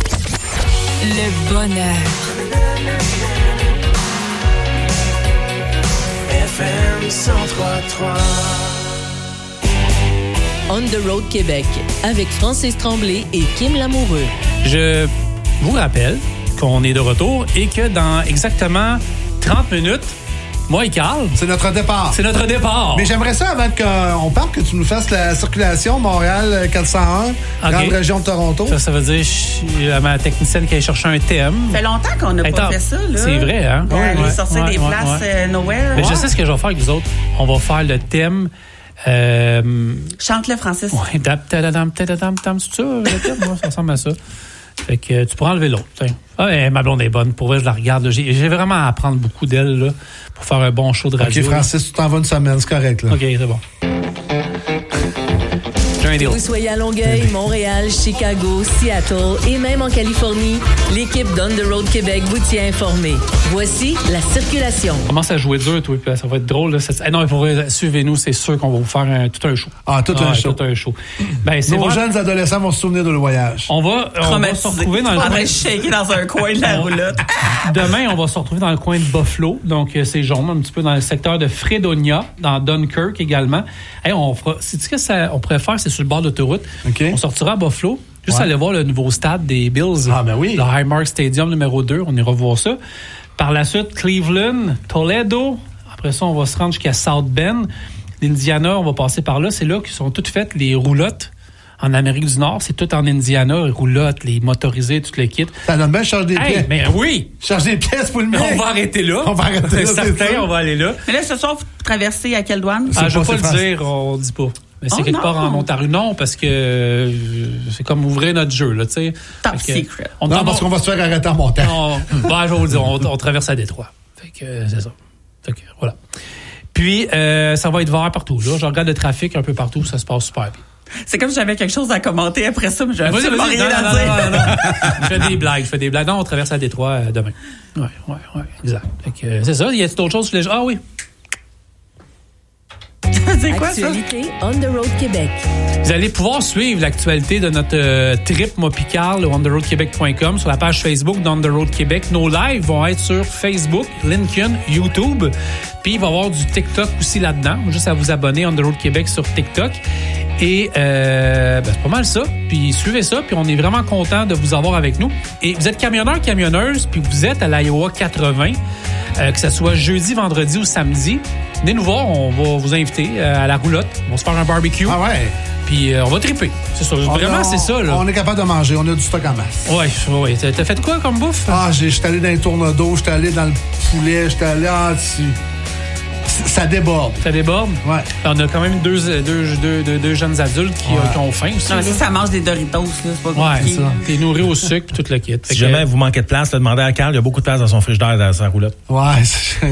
Le bonheur. FM 103.3. On the Road Québec avec Francis Tremblay et Kim Lamoureux. Je vous rappelle qu'on est de retour et que dans exactement 30 minutes, moi et Carl... C'est notre départ. C'est notre départ. Mais j'aimerais ça, avant qu'on parte, que tu nous fasses la circulation Montréal 401, grande région de Toronto. Ça veut dire à ma technicienne qui a cherché un thème. Ça fait longtemps qu'on n'a pas fait ça, là. C'est vrai, hein? Aller sortir des places nowhere. Mais je sais ce que je vais faire avec vous autres. On va faire le thème... Chante-le, Francis. Oui, c'est ça, le thème, ça ressemble à ça. Fait que tu pourras enlever l'autre. Ma blonde est bonne. Pour vrai, je la regarde. Là. J'ai vraiment à apprendre beaucoup d'elle là, pour faire un bon show de radio. OK, Francis, tu t'en vas une semaine, c'est correct. Là. OK, c'est bon. Que vous soyez à Longueuil, Montréal, Chicago, Seattle et même en Californie, l'équipe d'On the Road Québec vous tient informé. Voici la circulation. Commence à jouer dur, toi, ça va être drôle. Là. Non, suivez-nous, c'est sûr qu'on va vous faire tout un show. Tout un show. Ben, nos jeunes adolescents vont se souvenir de le voyage. On va se retrouver dans le coin. Shaker dans un coin de la roulotte. Demain, on va se retrouver dans le coin de Buffalo, donc c'est jaune, un petit peu dans le secteur de Fredonia, dans Dunkirk également. Hey, on fera. C'est ce que ça, on pourrait faire, c'est sur le bord de l'autoroute. On sortira à Buffalo, juste aller voir le nouveau stade des Bills. Le Highmark Stadium numéro 2, on ira voir ça. Par la suite, Cleveland, Toledo. Après ça, on va se rendre jusqu'à South Bend. L'Indiana, on va passer par là. C'est là qu'ils sont toutes faites les roulottes. En Amérique du Nord, c'est tout en Indiana, les roulottes, les motorisés, tout le kit. Ça donne bien charger des pièces. Mais oui! Charger des pièces pour le mettre. On va arrêter là. On va aller là. Mais là, ce soir, vous traversez à quelle douane? Je ne vais pas le dire, on ne dit pas. Mais c'est quelque part en Ontario. Non, parce que c'est comme ouvrir notre jeu, là, tu sais. Top secret. Parce qu'on va se faire arrêter en montant. Je vais vous le dire, on traverse à Détroit. Fait que c'est ça. Fait que voilà. Puis, ça va être vert partout, là. Je regarde le trafic un peu partout, ça se passe super bien. C'est comme si j'avais quelque chose à commenter après ça, mais j'avais absolument rien à dire. Non. Je fais des blagues. Non, on traverse à Détroit demain. Ouais, exact. Fait que, c'est ça. Y a-t-il d'autres choses sur les... Ah oui. C'est quoi Actualité On the Road Québec. Vous allez pouvoir suivre l'actualité de notre trip Mopical au ontheroadquebec.com sur la page Facebook d'On the Road Québec. Nos lives vont être sur Facebook, LinkedIn, YouTube. Puis il va y avoir du TikTok aussi là-dedans. Juste à vous abonner On the Road Québec sur TikTok. Et c'est pas mal ça. Puis suivez ça. Puis on est vraiment content de vous avoir avec nous. Et vous êtes camionneur, camionneuse, puis vous êtes à l'Iowa 80, que ce soit jeudi, vendredi ou samedi. Venez nous voir. On va vous inviter à la roulotte. On va se faire un barbecue. Ah ouais. puis on va triper. C'est ça. Vraiment, c'est ça. Là. On est capable de manger. On a du stock en masse. Oui. T'as fait quoi comme bouffe? J'étais allé dans les tourneaux, j'étais allé dans le poulet, j'étais allé en dessus. Ça déborde. Ça déborde? Ouais. On a quand même deux jeunes adultes qui ont faim aussi. Non, ça mange des Doritos, là, c'est pas compliqué. Ouais, ça. T'es nourri au sucre puis tout le kit. Si jamais vous manquez de place, demandez à Carl, il y a beaucoup de place dans son frigidaire, dans sa roulotte. Ouais,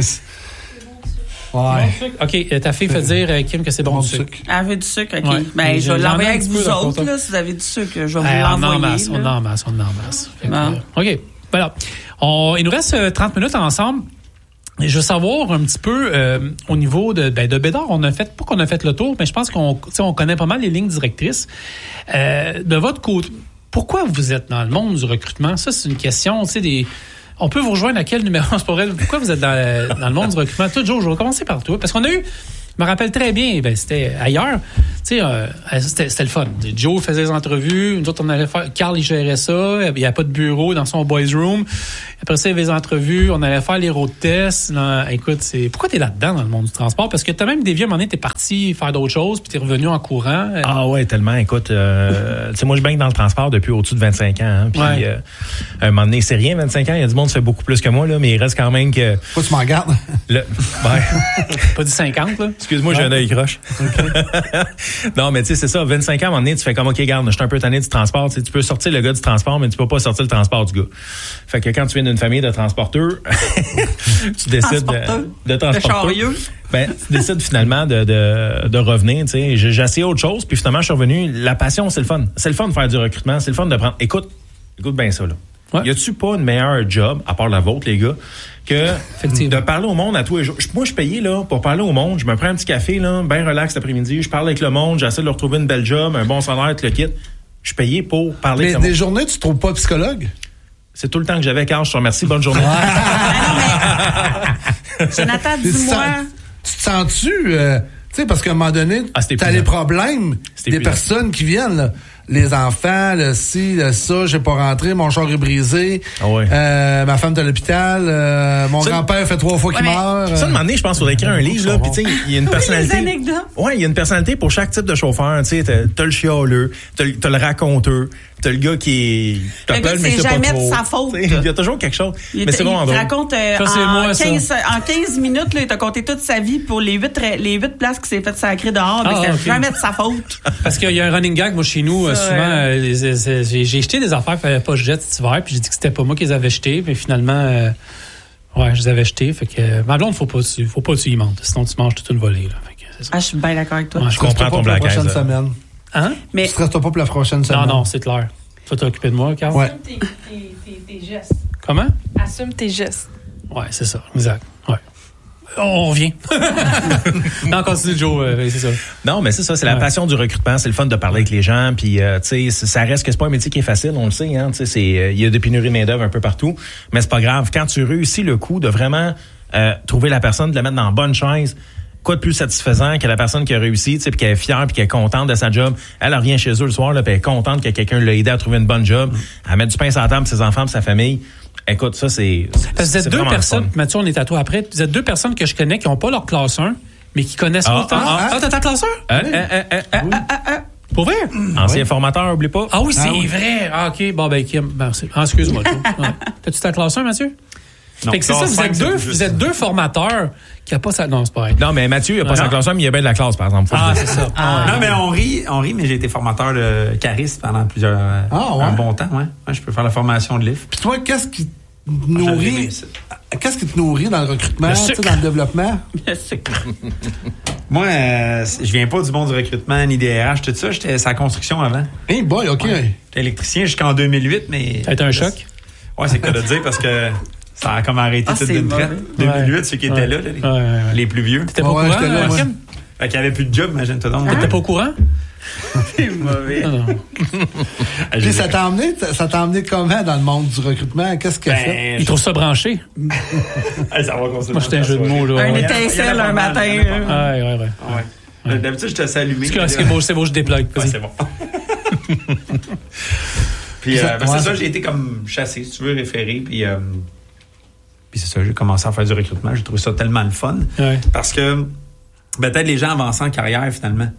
OK, ta fille fait dire, Kim, que c'est bon du sucre. Elle veut du sucre, OK. Ouais. Ben, je vais l'envoyer avec vous autres, là, si vous avez du sucre. Je vais vous l'envoyer. On en masse. OK, voilà. Il nous reste 30 minutes ensemble. Et je veux savoir un petit peu au niveau de Bédard, pas qu'on a fait le tour, mais je pense qu'on connaît pas mal les lignes directrices. De votre côté, pourquoi vous êtes dans le monde du recrutement? Ça, c'est une question, on peut vous rejoindre à quel numéro? C'est pas vrai. Pourquoi vous êtes dans le monde du recrutement? Tout jour, je vais commencer par toi. Parce qu'on a eu, je me rappelle très bien, c'était ailleurs. C'était le fun. Joe faisait des entrevues. Nous autres, on allait faire. Carl, il gérait ça. Il n'y a pas de bureau dans son boys room. Après ça, il y avait des entrevues. On allait faire les road tests. Non, écoute, pourquoi t'es là-dedans dans le monde du transport? Parce que t'as même dévié à un moment donné, t'es parti faire d'autres choses, puis t'es revenu en courant. Ah ouais, tellement. Écoute, moi, je baigne dans le transport depuis au-dessus de 25 ans. Hein, puis, à un moment donné, c'est rien, 25 ans. Il y a du monde qui fait beaucoup plus que moi, là, mais il reste quand même que... Pourquoi tu m'en gardes? Pas dit 50, là? Excuse-moi, j'ai un œil croche. Okay. Non, mais tu sais, c'est ça. 25 ans, à un moment donné, tu fais comme, OK, garde, je suis un peu tanné du transport. Tu peux sortir le gars du transport, mais tu peux pas sortir le transport du gars. Fait que quand tu viens d'une famille de transporteurs, tu décides de transporter. Tu décides finalement de revenir, tu sais. J'ai essayé autre chose, puis finalement, je suis revenu. La passion, c'est le fun. C'est le fun de faire du recrutement. C'est le fun de prendre. Écoute bien ça, là. Ouais. Y a-tu pas une meilleure job, à part la vôtre, les gars, que de parler au monde à tous les jours? Moi, je payais, là, pour parler au monde. Je me prends un petit café, là, bien relax l'après-midi. Je parle avec le monde. J'essaie de leur trouver une belle job, un bon salaire, tout le kit. Je payais pour parler avec le monde. Mais des journées, tu trouves pas psychologue? C'est tout le temps que j'avais, Carl. Je te remercie. Bonne journée. Jonathan, dis-moi. Tu te sens-tu... tu sais, parce qu'à un moment donné, t'as les problèmes des personnes qui viennent, là. Les enfants, le ci, le ça, j'ai pas rentré, mon char est brisé, ma femme est à l'hôpital, mon grand-père fait 3 fois qu'il meurt. Ça, de moment donné, je pense qu'il faudrait écrire un livre, là, puis tu sais, il y a une personnalité. Il y a une personnalité pour chaque type de chauffeur, tu sais, t'as le chialeux, t'as le raconteur, t'as le gars qui t'appelle, mais c'est jamais de sa faute. Il y a toujours quelque chose. Mais c'est vraiment drôle. Il raconte en 15 minutes, là, il t'a compté toute sa vie pour les 8 places qu'il s'est fait sacrer dehors, mais c'est jamais de sa faute. Parce qu'il y a un running gag, moi, chez nous, souvent, j'ai jeté des affaires, fallait pas que je jette cet hiver, puis j'ai dit que c'était pas moi qui les avais jetées, mais finalement, je les avais jetées. Fait que ma blonde, faut pas tu y mentes, sinon tu manges toute une volée. Là. Fait que, c'est ça. Je suis bien d'accord avec toi. Je comprends ton blague. La prochaine semaine. Hein? Mais tu ne restes pas pour la prochaine semaine. Non, c'est clair. Tu vas t'occuper de moi, Carl? Ouais. Assume tes gestes. Comment? Assume tes gestes. Ouais, c'est ça, exact. Ouais. On revient. Non, continue, Joe, c'est ça. Non, mais c'est ça, c'est la passion du recrutement, c'est le fun de parler avec les gens, puis tu sais, ça reste que c'est pas un métier qui est facile, on le sait, hein, tu sais, il y a des pénuries de main-d'œuvre un peu partout, mais c'est pas grave. Quand tu réussis le coup de vraiment trouver la personne, de la mettre dans la bonne chaise, quoi de plus satisfaisant que la personne qui a réussi, tu sais, puis qui est fière, puis qui est contente de sa job. Elle revient chez eux le soir, là, puis elle est contente que quelqu'un l'a aidé à trouver une bonne job, à mettre du pain sur la table pour ses enfants, pour sa famille. Écoute, ça, c'est parce que vous êtes deux personnes, Mathieu, on est à toi après, vous êtes deux personnes que je connais qui n'ont pas leur classe 1, mais qui connaissent autant. T'as ta classe 1? Pour vrai? Ancien formateur, oublie pas. Ah oui, c'est vrai. Ah, OK. Bon, ben, Kim, excuse-moi. T'as-tu ta classe 1, Mathieu? Non, fait que c'est ça, vous êtes deux formateurs qui n'ont pas sa... Non, c'est pas vrai. Non, mais Mathieu, il n'a pas sa classe 1, mais il a bien de la classe, par exemple. C'est ça. Non, mais on rit, mais j'ai été formateur de charisme pendant un bon temps, ouais. Je peux faire la formation de l'IF. Puis toi, qu'est-ce qui te nourrit dans le recrutement, dans le développement? Le sucre. Moi, je viens pas du monde du recrutement ni des RH, tout ça. J'étais sa construction avant. Hey boy, OK. Ouais. J'étais électricien jusqu'en 2008, mais... Ça a été un choc? Ouais, c'est que de dire parce que... Ça a comme arrêté toute d'une traite. 2008, ceux qui étaient là, les plus vieux. T'étais pas au courant? Fait qu'il n'y avait plus de job, imagine-toi donc. T'étais pas au courant? C'est mauvais. Puis ça t'a emmené comment dans le monde du recrutement? Qu'est-ce qu'il a fait? Il trouve ça branché. Ça va continuer. Moi, j'étais un jeu de mots, là. Un étincelle un matin. Ouais. D'habitude, je te sais allumer. C'est beau, je déplogue. C'est bon. Puis c'est ça, j'ai été comme chassé, si tu veux, référé, puis c'est ça, j'ai commencé à faire du recrutement. J'ai trouvé ça tellement le fun. Ouais. Parce que peut-être les gens avancent en carrière, finalement.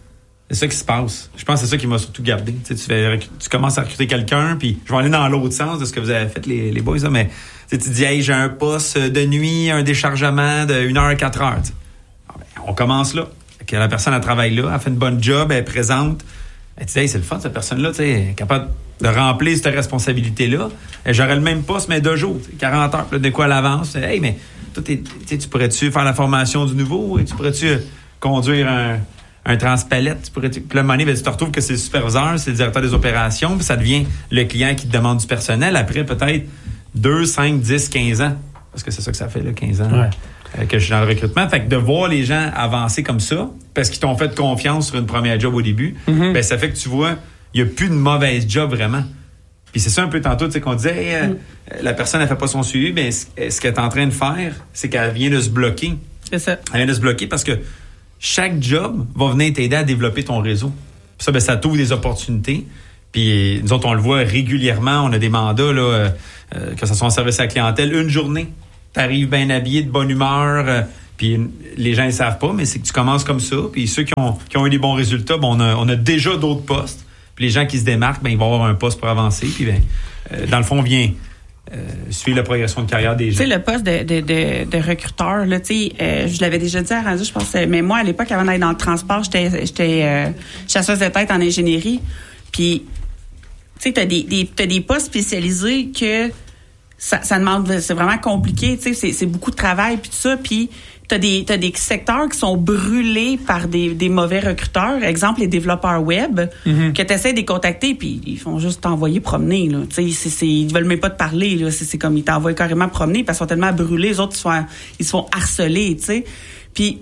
C'est ça qui se passe. Je pense que c'est ça qui m'a surtout gardé. Tu commences à recruter quelqu'un, puis je vais aller dans l'autre sens de ce que vous avez fait, les boys, là, mais tu dis, hey, j'ai un poste de nuit, un déchargement de 1 heure à 4 heures. On commence là. Que la personne, elle travaille là, elle fait une bonne job, elle est présente. Elle dit, hey, c'est le fun, cette personne-là, elle est capable de remplir cette responsabilité-là. Et j'aurais le même poste, mais 2 jours, 40 heures, de quoi à l'avance. Hey, mais toi, tu pourrais-tu faire la formation du nouveau? Tu pourrais-tu conduire un transpalette? Puis là, à un moment donné, tu te retrouves que c'est le superviseur, c'est le directeur des opérations, puis ça devient le client qui te demande du personnel après peut-être 2, 5, 10, 15 ans. Parce que c'est ça que ça fait, là, 15 ans. Ouais. Que je suis dans le recrutement. Fait que de voir les gens avancer comme ça, parce qu'ils t'ont fait confiance sur une première job au début, ben ça fait que tu vois, il n'y a plus de mauvaise job vraiment. Puis c'est ça un peu tantôt, tu sais, qu'on disait, hey, la personne, elle fait pas son suivi, ben ce qu'elle est en train de faire, c'est qu'elle vient de se bloquer. C'est ça. Elle vient de se bloquer parce que chaque job va venir t'aider à développer ton réseau. Puis ça, ben ça t'ouvre des opportunités. Puis nous autres, on le voit régulièrement, on a des mandats, là, que ce soit en service à la clientèle, une journée. T'arrives bien habillé, de bonne humeur, puis les gens ne savent pas, mais c'est que tu commences comme ça. Puis ceux qui ont eu des bons résultats, ben on a déjà d'autres postes. Puis les gens qui se démarquent, ben ils vont avoir un poste pour avancer. Puis dans le fond, on vient suivre la progression de carrière des gens. Tu sais, le poste de recruteur, là, tu sais, je l'avais déjà dit à Randy, je pense, mais moi, à l'époque, avant d'aller dans le transport, j'étais chasseuse de tête en ingénierie. Puis, tu sais, t'as des postes spécialisés que ça demande, c'est vraiment compliqué, tu sais, c'est beaucoup de travail puis tout ça, puis t'as des secteurs qui sont brûlés par des mauvais recruteurs, exemple les développeurs web, que t'essaies de les contacter puis ils font juste t'envoyer promener là, tu sais, ils veulent même pas te parler là, c'est comme ils t'envoient carrément promener parce qu'ils sont tellement brûlés, les autres ils se font harceler, tu sais. Puis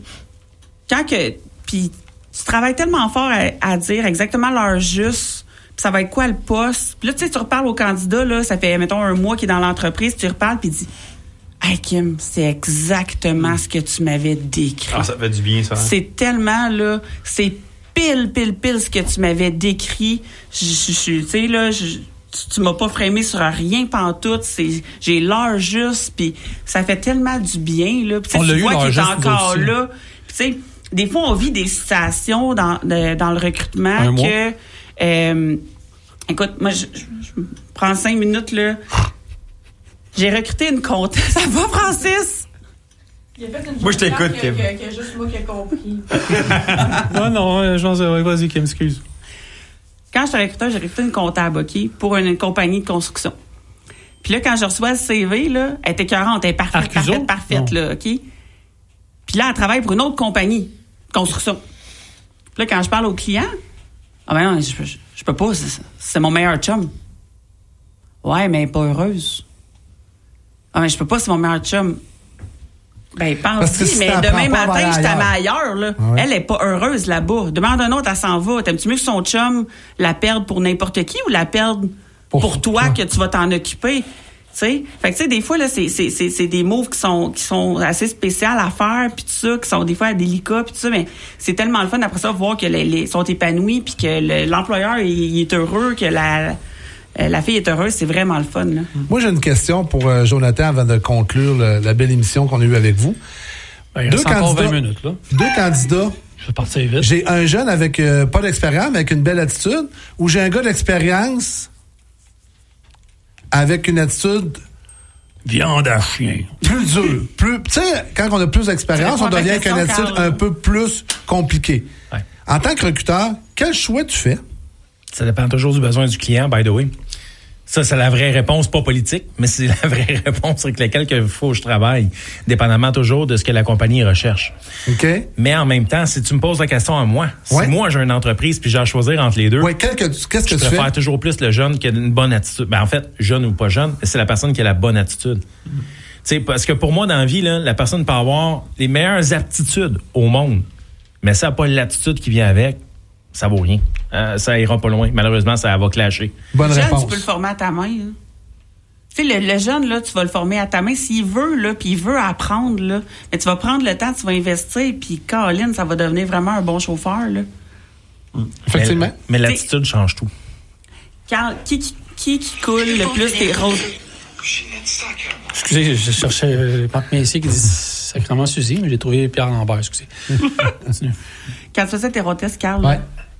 puis tu travailles tellement fort à dire exactement l'heure juste. Ça va être quoi le poste? Puis là, tu sais, tu reparles au candidat, là, ça fait, mettons, 1 mois qu'il est dans l'entreprise, tu reparles, puis il dit, hey, Kim, c'est exactement ce que tu m'avais décrit. Ah, ça fait du bien, ça. Hein? C'est tellement, là, c'est pile ce que tu m'avais décrit. Tu sais, là, tu m'as pas frémé sur rien pantoute. J'ai l'heure juste, puis ça fait tellement du bien, là. Puis tu vois qu'il est encore là. Puis tu sais, des fois, on vit des situations dans le recrutement que... écoute, moi, je prends 5 minutes, là. J'ai recruté une comptable. Ça va, Francis? Moi, je t'écoute, Kim. Il y a juste moi qui ai compris. non, je pense, vas-y, Kim, excuse. Quand je suis recruteur, j'ai recruté une comptable, OK, pour une compagnie de construction. Puis là, quand je reçois le CV, là, elle est écœurante, elle est parfaite, là, OK? Puis là, elle travaille pour une autre compagnie de construction. Puis là, quand je parle au client, ah ben non, je peux pas, c'est mon meilleur chum. Ouais, mais elle est pas heureuse. Ah mais je peux pas, c'est mon meilleur chum. Ben pense-y, mais demain matin, je t'amène ailleurs, là. Ouais. Elle est pas heureuse là-bas. Demande un autre, elle s'en va. T'aimes-tu mieux que son chum la perde pour n'importe qui ou la perde pour toi que tu vas t'en occuper? T'sais? Fait que tu sais, des fois, là, c'est des moves qui sont assez spéciales à faire, puis tout ça, qui sont des fois délicats, puis tout ça, mais c'est tellement le fun après ça, voir que les sont épanouis, puis que l'employeur il est heureux, que la fille est heureuse, c'est vraiment le fun, là. Moi, j'ai une question pour Jonathan avant de conclure la belle émission qu'on a eue avec vous. Ben, 2 candidats, 20 minutes, là. 2 candidats. Je vais partir vite. J'ai un jeune avec pas d'expérience, mais avec une belle attitude, ou j'ai un gars d'expérience avec une attitude viande à chien. Plus dur. Tu sais, quand on a plus d'expérience, on devient avec une attitude un peu plus compliquée. Ouais. En tant que recruteur, quel choix tu fais? Ça dépend toujours du besoin du client, by the way. Ça, c'est la vraie réponse, pas politique, mais c'est la vraie réponse avec laquelle il faut que je travaille, dépendamment toujours de ce que la compagnie recherche. OK. Mais en même temps, si tu me poses la question à moi, si moi j'ai une entreprise puis j'ai à choisir entre les deux, qu'est-ce que tu fais? Je préfère toujours plus le jeune qui a une bonne attitude. Ben, en fait, jeune ou pas jeune, c'est la personne qui a la bonne attitude. Tu sais, parce que pour moi, dans la vie, là, la personne peut avoir les meilleures aptitudes au monde, mais ça n'a pas l'attitude qui vient avec. Ça vaut rien. Ça ira pas loin. Malheureusement, ça va clasher. Bonne réponse. Le jeune, tu peux le former à ta main. Tu sais, le jeune, là, tu vas le former à ta main. S'il veut, là, puis il veut apprendre, là, mais tu vas prendre le temps, tu vas investir, puis Caroline, ça va devenir vraiment un bon chauffeur, là. Effectivement. Mais l'attitude change tout. Carl, qui coule le plus des rôles? Excusez, je cherchais Marc Messier qui dit sacrément Suzy, mais j'ai trouvé Pierre Lambert, excusez. Continue. Quand tu faisais tes hôtesses, Carl,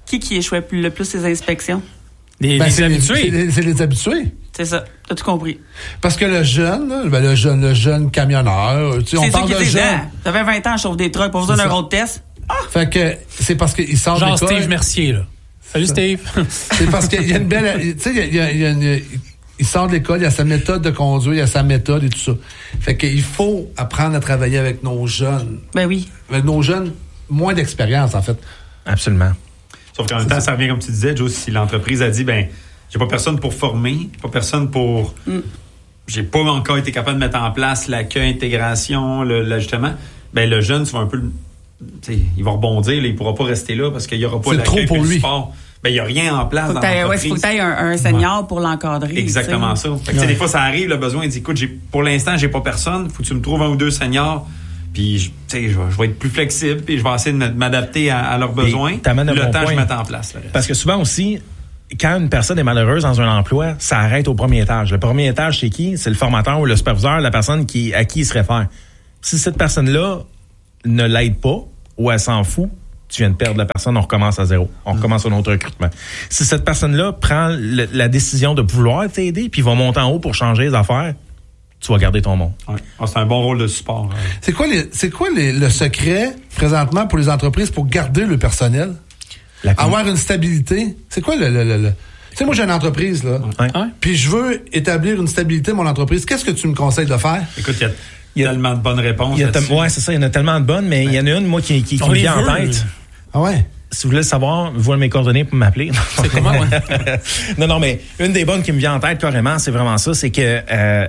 qui échouait le plus ces inspections? Les habitués. C'est les habitués. C'est ça. T'as tout compris. Parce que le jeune, là, le jeune camionneur, on parle de jeune. Ça fait 20 ans, je chauffe des trucks, pas besoin d'un road test. Fait que c'est parce qu'il sort de l'école. Genre Steve Mercier, là. Salut, Steve. C'est parce qu'il y a une belle... Tu sais, il sort de l'école, il a sa méthode de conduire, il a sa méthode et tout ça. Fait qu'il faut apprendre à travailler avec nos jeunes. Ben oui. Avec nos jeunes, moins d'expérience, en fait. Absolument. Sauf qu'en même temps, ça revient, comme tu disais, Joe, si l'entreprise a dit, j'ai pas personne pour former, pas personne pour... J'ai pas encore été capable de mettre en place l'accueil, l'intégration, l'ajustement, le jeune, tu vas un peu... il va rebondir, là, il pourra pas rester là parce qu'il y aura pas l'accueil et le support. Il n'y a rien en place dans l'entreprise. Il faut que tu aies un senior pour l'encadrer. Exactement ça. Fait que, des fois, ça arrive, le besoin, il dit, écoute, pour l'instant, j'ai pas personne, faut que tu me trouves un ou deux seniors. Puis, je vais être plus flexible, puis je vais essayer de m'adapter à leurs besoins. Le temps, je mets en place. Parce que souvent aussi, quand une personne est malheureuse dans un emploi, ça arrête au premier étage. Le premier étage, c'est qui? C'est le formateur ou le superviseur, la personne à qui il se réfère. Si cette personne-là ne l'aide pas ou elle s'en fout, tu viens de perdre la personne, on recommence à zéro. On recommence un autre recrutement. Si cette personne-là prend la décision de vouloir t'aider puis va monter en haut pour changer les affaires, tu vas garder ton monde. Ouais. C'est un bon rôle de support. C'est quoi le secret présentement pour les entreprises pour garder le personnel? Avoir une stabilité? C'est quoi le... Tu sais, moi, j'ai une entreprise, là. Puis je veux établir une stabilité de mon entreprise. Qu'est-ce que tu me conseilles de faire? Écoute, il y a tellement de bonnes réponses. Ouais, c'est ça. Il y en a tellement de bonnes, mais il y en a une, moi, qui me vient en tête. Ah ouais? Si vous voulez le savoir, vous avez mes coordonnées pour m'appeler. C'est comment, ouais? Non, mais une des bonnes qui me vient en tête, carrément, c'est vraiment ça. C'est que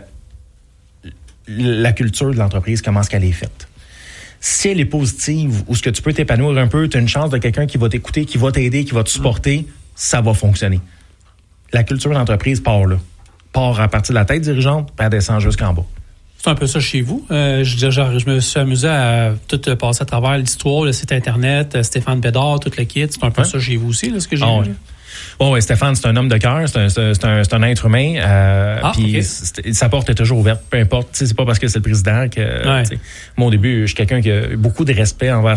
la culture de l'entreprise, comment est-ce qu'elle est faite? Si elle est positive ou ce que tu peux t'épanouir un peu, tu as une chance de quelqu'un qui va t'écouter, qui va t'aider, qui va te supporter, ça va fonctionner. La culture de l'entreprise part là. Part à partir de la tête dirigeante, puis elle descend jusqu'en bas. C'est un peu ça chez vous. Je me suis amusé à tout passer à travers l'histoire, le site Internet, Stéphane Bédard, tout le kit. C'est un peu ça chez vous aussi, là, ce que j'ai vu. Oui, Stéphane, c'est un homme de cœur, c'est un être humain. Puis sa porte est toujours ouverte, peu importe. C'est pas parce que c'est le président que... Moi, au début, je suis quelqu'un qui a beaucoup de respect envers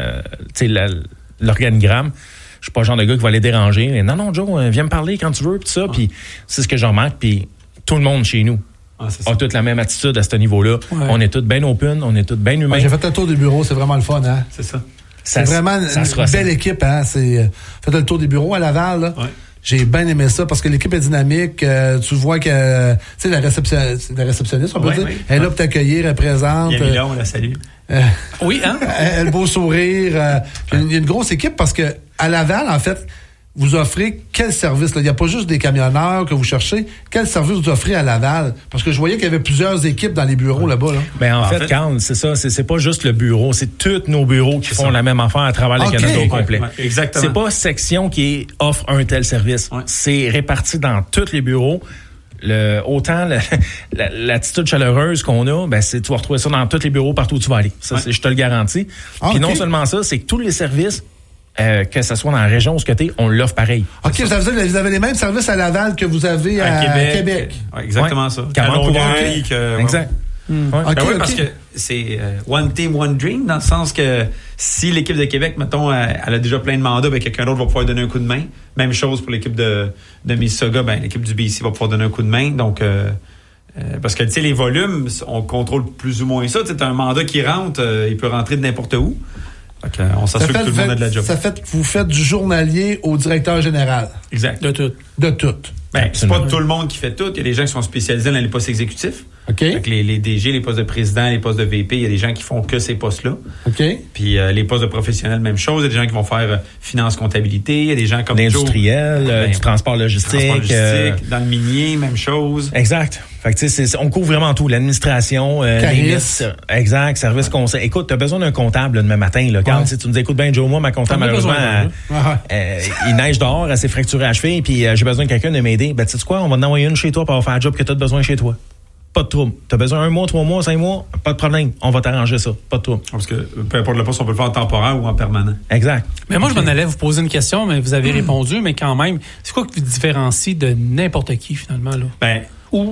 l'organigramme. Je suis pas le genre de gars qui va aller déranger. Mais non, Joe, viens me parler quand tu veux, puis ça. Puis c'est ce que je remarque. Puis tout le monde chez nous a toute la même attitude à ce niveau-là. Ouais. On est tous bien open, on est tous bien humains. J'ai fait un tour du bureau, c'est vraiment le fun, hein? C'est ça. C'est vraiment une belle équipe, hein? Faites le tour des bureaux à Laval, là. Ouais. J'ai bien aimé ça parce que l'équipe est dynamique. Tu vois que, tu sais, la réceptionniste, on peut dire, elle est là pour t'accueillir, elle présente. Yamila, on la salue. Oui, hein? Elle a le beau sourire. Il y a une grosse équipe parce que à Laval, en fait, vous offrez quel service? Il n'y a pas juste des camionneurs que vous cherchez. Quel service vous offrez à Laval? Parce que je voyais qu'il y avait plusieurs équipes dans les bureaux là-bas. Là. Ben, en fait, Carl, c'est ça. C'est pas juste le bureau. C'est tous nos bureaux qui font la même affaire à travers le Canada au complet. Ouais, exactement. C'est pas section qui offre un tel service. Ouais. C'est réparti dans tous les bureaux. Autant l'attitude chaleureuse qu'on a, ben tu vas retrouver ça dans tous les bureaux partout où tu vas aller. Ça, je te le garantis. Puis non seulement ça, c'est que tous les services, que ce soit dans la région où ce que t'es, on l'offre pareil. OK, vous avez les mêmes services à Laval que vous avez à Québec. Ouais, exactement ça. Exact. Parce que c'est one team, one dream, dans le sens que si l'équipe de Québec, mettons, elle a déjà plein de mandats, ben quelqu'un d'autre va pouvoir donner un coup de main. Même chose pour l'équipe de Mississauga, ben l'équipe du BC va pouvoir donner un coup de main. Donc, parce que, tu sais, les volumes, on contrôle plus ou moins ça. Tu sais, un mandat qui rentre, il peut rentrer de n'importe où. Donc, on s'assure que tout le monde a de la job. Ça fait que vous faites du journalier au directeur général. Exact. De tout. De tout. Ben, c'est pas tout le monde qui fait tout. Il y a des gens qui sont spécialisés dans les postes exécutifs. OK. Fait que les DG, les postes de président, les postes de VP, il y a des gens qui font que ces postes-là. OK. Puis les postes de professionnels, même chose. Il y a des gens qui vont faire finance, comptabilité. Il y a des gens comme l'industriel, du transport logistique. Dans le minier, même chose. Exact. Fait que tu sais, on couvre vraiment tout. L'administration, exact, service conseil. Écoute, t'as besoin d'un comptable demain matin. Là, quand tu nous écoutes bien, Joe, moi, ma comptable, malheureusement, il neige dehors, elle s'est fracturée à cheville, puis j'ai besoin de quelqu'un de m'aider. Ben, tu sais quoi, on va en envoyer une chez toi pour faire le job que t'as besoin chez toi. Pas de trouble. T'as besoin 1 mois, 3 mois, 5 mois, pas de problème. On va t'arranger ça. Pas de trouble. Parce que peu importe le poste, on peut le faire en temporaire ou en permanent. Exact. Mais moi, je m'en allais vous poser une question, mais vous avez répondu, mais quand même, c'est quoi qui vous différencie de n'importe qui, finalement, là? Ben,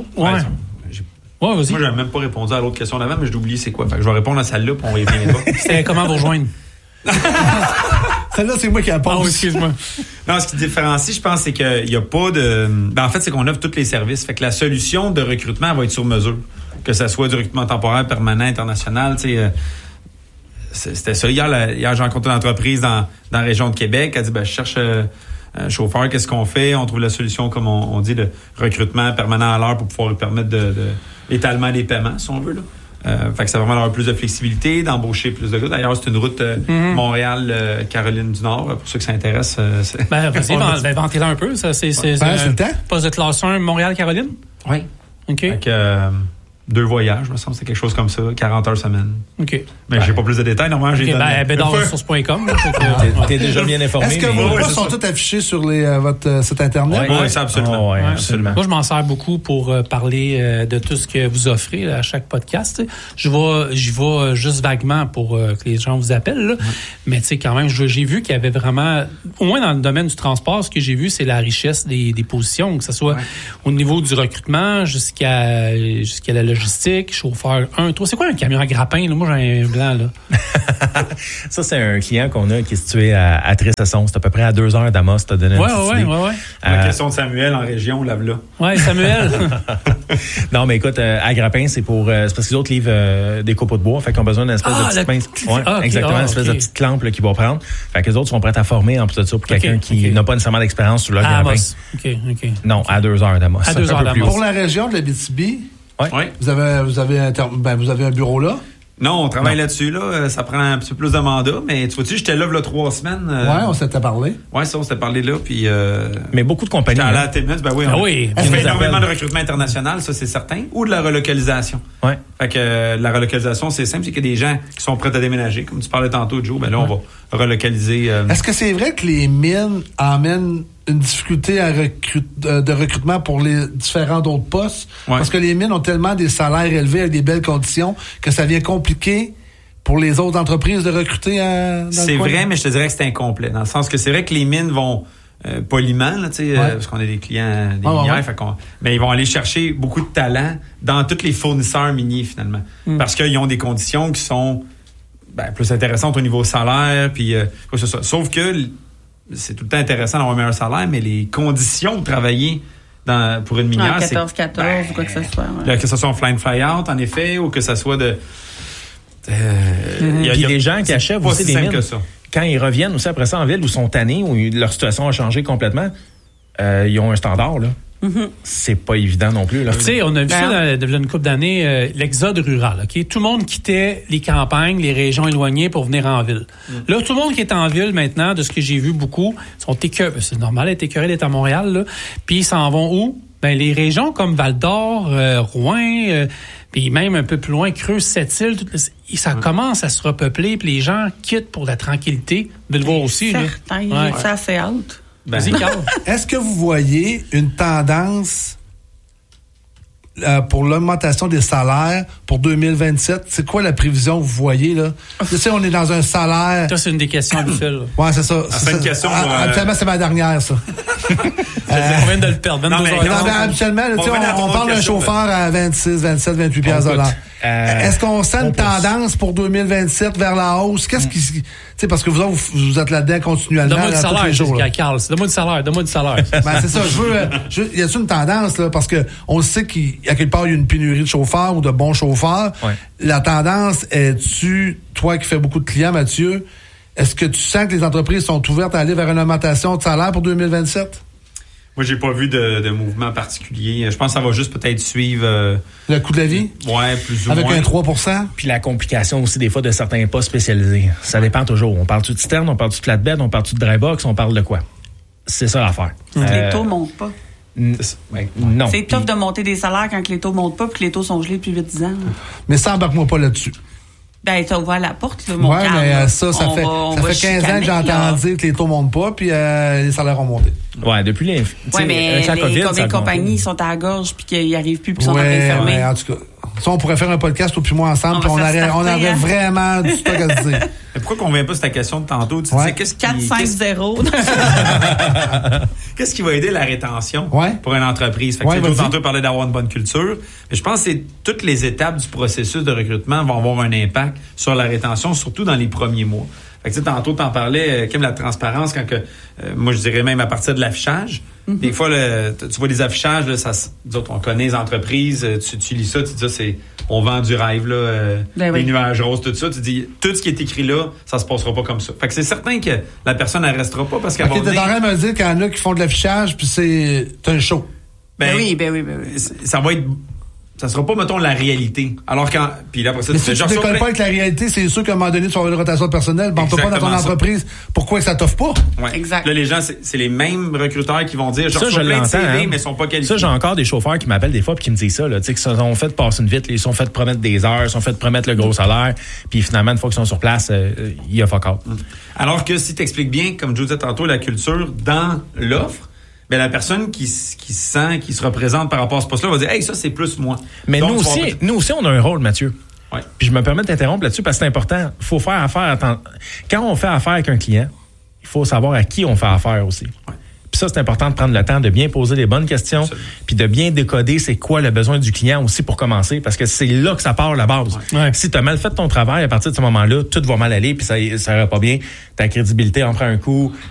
Ouais, vas-y. Moi, j'avais même pas répondu à l'autre question d'avant, mais j'ai oublié c'est quoi. Fait que je vais répondre à celle-là, puis on y reviendra. C'était comment vous rejoindre? Celle-là, c'est moi qui la pose. Oh, excuse-moi. Non, ce qui différencie, je pense, c'est qu'il n'y a pas de... Ben, en fait, c'est qu'on offre tous les services. Fait que la solution de recrutement va être sur mesure. Que ça soit du recrutement temporaire, permanent, international, tu sais... C'était ça. Hier, j'ai rencontré une entreprise dans la région de Québec. Elle dit, je cherche un chauffeur. Qu'est-ce qu'on fait? On trouve la solution, comme on dit, de recrutement permanent à l'heure pour pouvoir lui permettre l'étalement des paiements, si on veut, là. Fait que ça va vraiment avoir plus de flexibilité, d'embaucher plus de gars. D'ailleurs, c'est une route Montréal-Caroline du Nord. Pour ceux que ça intéresse. Vas-y, ventez-la un peu. Ça, c'est le temps. Poste de classe 1 Montréal-Caroline? Oui. OK. Fait que, 2 voyages, me semble, c'est quelque chose comme ça, 40 heures semaine. OK. Mais j'ai pas plus de détails. Normalement, j'ai bedardressources.com. T'es déjà bien informé. Est-ce que vos postes sont tous affichés sur votre site Internet? Oui, c'est absolument. Absolument. Moi, je m'en sers beaucoup pour parler de tout ce que vous offrez là, à chaque podcast. J'y vais juste vaguement pour que les gens vous appellent. Là. Mais tu sais, quand même, j'ai vu qu'il y avait vraiment, au moins dans le domaine du transport, ce que j'ai vu, c'est la richesse des positions, que ce soit au niveau du recrutement jusqu'à la logistique, chauffeur 1, 3. C'est quoi un camion à grappin? Là? Moi, j'ai un blanc. Là. Ça, c'est un client qu'on a qui est situé à Tressesson. C'est à peu près à 2 heures d'Amos. T'as donné Ouais. La question de Samuel en région, là. Ouais, Samuel. Non, mais écoute, à Grappin, c'est parce que les autres livrent des copeaux de bois. Fait qu'ils ont besoin d'une espèce de petite pince. Exactement, une espèce de petite clampe là, qu'ils vont prendre. Fait que les autres sont prêts à former en plus de ça pour quelqu'un qui n'a pas nécessairement d'expérience sur le Grappin. OK. Non, à 2 heures d'Amos. À 2 heures d'Amos. Pour la région de l'Abitibi, vous avez un bureau là? Non, on travaille là-dessus, là. Ça prend un petit peu plus de mandat, mais tu vois-tu, j'étais là 3 semaines. On s'était parlé. Oui, ça, on s'était parlé là, puis... Mais beaucoup de compagnies... J'étais allé à Télmus, on fait énormément de recrutement international, ça, c'est certain, ou de la relocalisation. Ouais. Fait que la relocalisation, c'est simple, c'est qu'il y a des gens qui sont prêts à déménager. Comme tu parlais tantôt, Joe, là, on va relocaliser... Est-ce que c'est vrai que les mines amènent une difficulté de recrutement pour les différents d'autres postes? Parce que les mines ont tellement des salaires élevés avec des belles conditions que ça devient compliqué pour les autres entreprises de recruter dans C'est vrai, mais je te dirais que c'est incomplet. Dans le sens que c'est vrai que les mines vont poliment, là, parce qu'on a des clients, des minières, mais ils vont aller chercher beaucoup de talent dans tous les fournisseurs miniers, finalement. Parce qu'ils ont des conditions qui sont plus intéressantes au niveau salaire, puis c'est ça. Sauf que c'est tout le temps intéressant d'avoir un meilleur salaire, mais les conditions de travailler pour une minière, 14-14 ou quoi que ce soit. Que ce soit en fly-in, fly-out, en effet, ou que ce soit de... Il y a des gens qui achètent aussi des mines. Que ça. Quand ils reviennent aussi après ça en ville, où ils sont tannés, où leur situation a changé complètement, ils ont un standard, là. C'est pas évident non plus. Tu sais, on a vu ça dans une couple d'années, l'exode rural. OK? Tout le monde quittait les campagnes, les régions éloignées pour venir en ville. Là, tout le monde qui est en ville maintenant, de ce que j'ai vu beaucoup, sont écœurés. C'est normal d'être écœuré d'être à Montréal. Là. Puis ils s'en vont où? Les régions comme Val-d'Or, Rouen, puis même un peu plus loin, Creuse, Sept-Îles, ça commence à se repeupler, puis les gens quittent pour la tranquillité. De le voir aussi. Certain, ça c'est out. Est-ce que vous voyez une tendance pour l'augmentation des salaires pour 2027? C'est quoi la prévision que vous voyez, là? Tu sais, on est dans un salaire... Ça, c'est une des questions habituelles. Oui, c'est ça. C'est une question... Habituellement, c'est ma dernière, ça. On vient de le perdre. 22 habituellement, on parle d'un chauffeur à 26, 27, 28 piastres de l'heure. Est-ce qu'on sent une tendance pour 2027 vers la hausse? Qu'est-ce qui... Tu sais, parce que vous êtes là-dedans continuellement. Donne-moi du salaire, Carl. Donne-moi du salaire. C'est ça. Y a-t-il une tendance, là? Parce que on le sait qu'à quelque part, il y a une pénurie de chauffeurs ou de bons chauffeurs. Ouais. La tendance, toi qui fais beaucoup de clients, Mathieu, est-ce que tu sens que les entreprises sont ouvertes à aller vers une augmentation de salaire pour 2027? Moi, j'ai pas vu de mouvement particulier. Je pense que ça va juste peut-être suivre... le coût de la vie? Ouais, plus ou moins. Avec un 3%? Puis la complication aussi, des fois, de certains postes spécialisés. Ça dépend toujours. On parle-tu de citerne, on parle-tu de flatbed, on parle-tu de dry box, on parle de quoi? C'est ça l'affaire. Les taux montent pas. Non. C'est tough de monter des salaires quand les taux montent pas puis que les taux sont gelés depuis 8-10 ans. Mais ça, embarque-moi pas là-dessus. T'as ouvert la porte, là, mon calme. Mais ça fait 15 ans que j'entends dire que les taux montent pas puis les salaires ont monté. Ouais, depuis les... mais les compagnies sont à la gorge puis qu'ils arrivent plus puis sont en train de fermer. En tout cas, ça, on pourrait faire un podcast puis moi ensemble puis on aurait vraiment du stock à se dire. Mais pourquoi qu'on vient pas sur ta question de tantôt? Tu disais, qu'est-ce 4-5-0. Qu'est-ce qui va aider la rétention pour une entreprise? Fait que tantôt parlait d'avoir une bonne culture. Mais je pense que c'est toutes les étapes du processus de recrutement vont avoir un impact sur la rétention, surtout dans les premiers mois. Fait que tu sais, tantôt, t'en parlais, Kim, la transparence, quand que, moi, je dirais même à partir de l'affichage. Des fois, tu vois des affichages, là, on connaît les entreprises, tu lis ça, tu dis on vend du rêve, là, des nuages roses, tout ça. Tu dis, tout ce qui est écrit là, ça se passera pas comme ça. Fait que c'est certain que la personne, elle restera pas parce qu'elle va venir... t'es en train de me dire qu'il y en a qui font de l'affichage, puis c'est un show. Ben oui. Ça va être... Ça sera pas, mettons, la réalité. Alors puis là, après ça, mais si tu décolles pas avec la réalité, c'est sûr qu'à un moment donné, tu vas avoir une rotation de personnel. Bon, t'as pas dans ton entreprise. Pourquoi ça t'offre pas? Ouais. Exact. Là, les gens, c'est les mêmes recruteurs qui vont dire, je reçois plein de CV, mais ils sont pas qualifiés. Ça, j'ai encore des chauffeurs qui m'appellent des fois puis qui me disent ça, là, tu sais, qu'ils se sont fait passer une vitre, ils se sont fait promettre des heures, ils se sont fait promettre le gros salaire, puis finalement, une fois qu'ils sont sur place, il y a fuck out. Alors que si t'expliques bien, comme je vous disais tantôt, la culture dans l'offre, ben la personne qui se représente par rapport à ce poste-là va dire, hey, ça, c'est plus moi. Mais donc, nous aussi, on a un rôle, Mathieu. Ouais. Puis je me permets de t'interrompre là-dessus parce que c'est important. Il faut faire affaire. Quand on fait affaire avec un client, il faut savoir à qui on fait affaire aussi. Ouais. Puis ça, c'est important de prendre le temps de bien poser les bonnes questions, puis de bien décoder c'est quoi le besoin du client aussi pour commencer, parce que c'est là que ça part la base. Ouais. Si tu as mal fait ton travail, à partir de ce moment-là, tout va mal aller, puis ça ira pas bien. Ta crédibilité en prend un coup.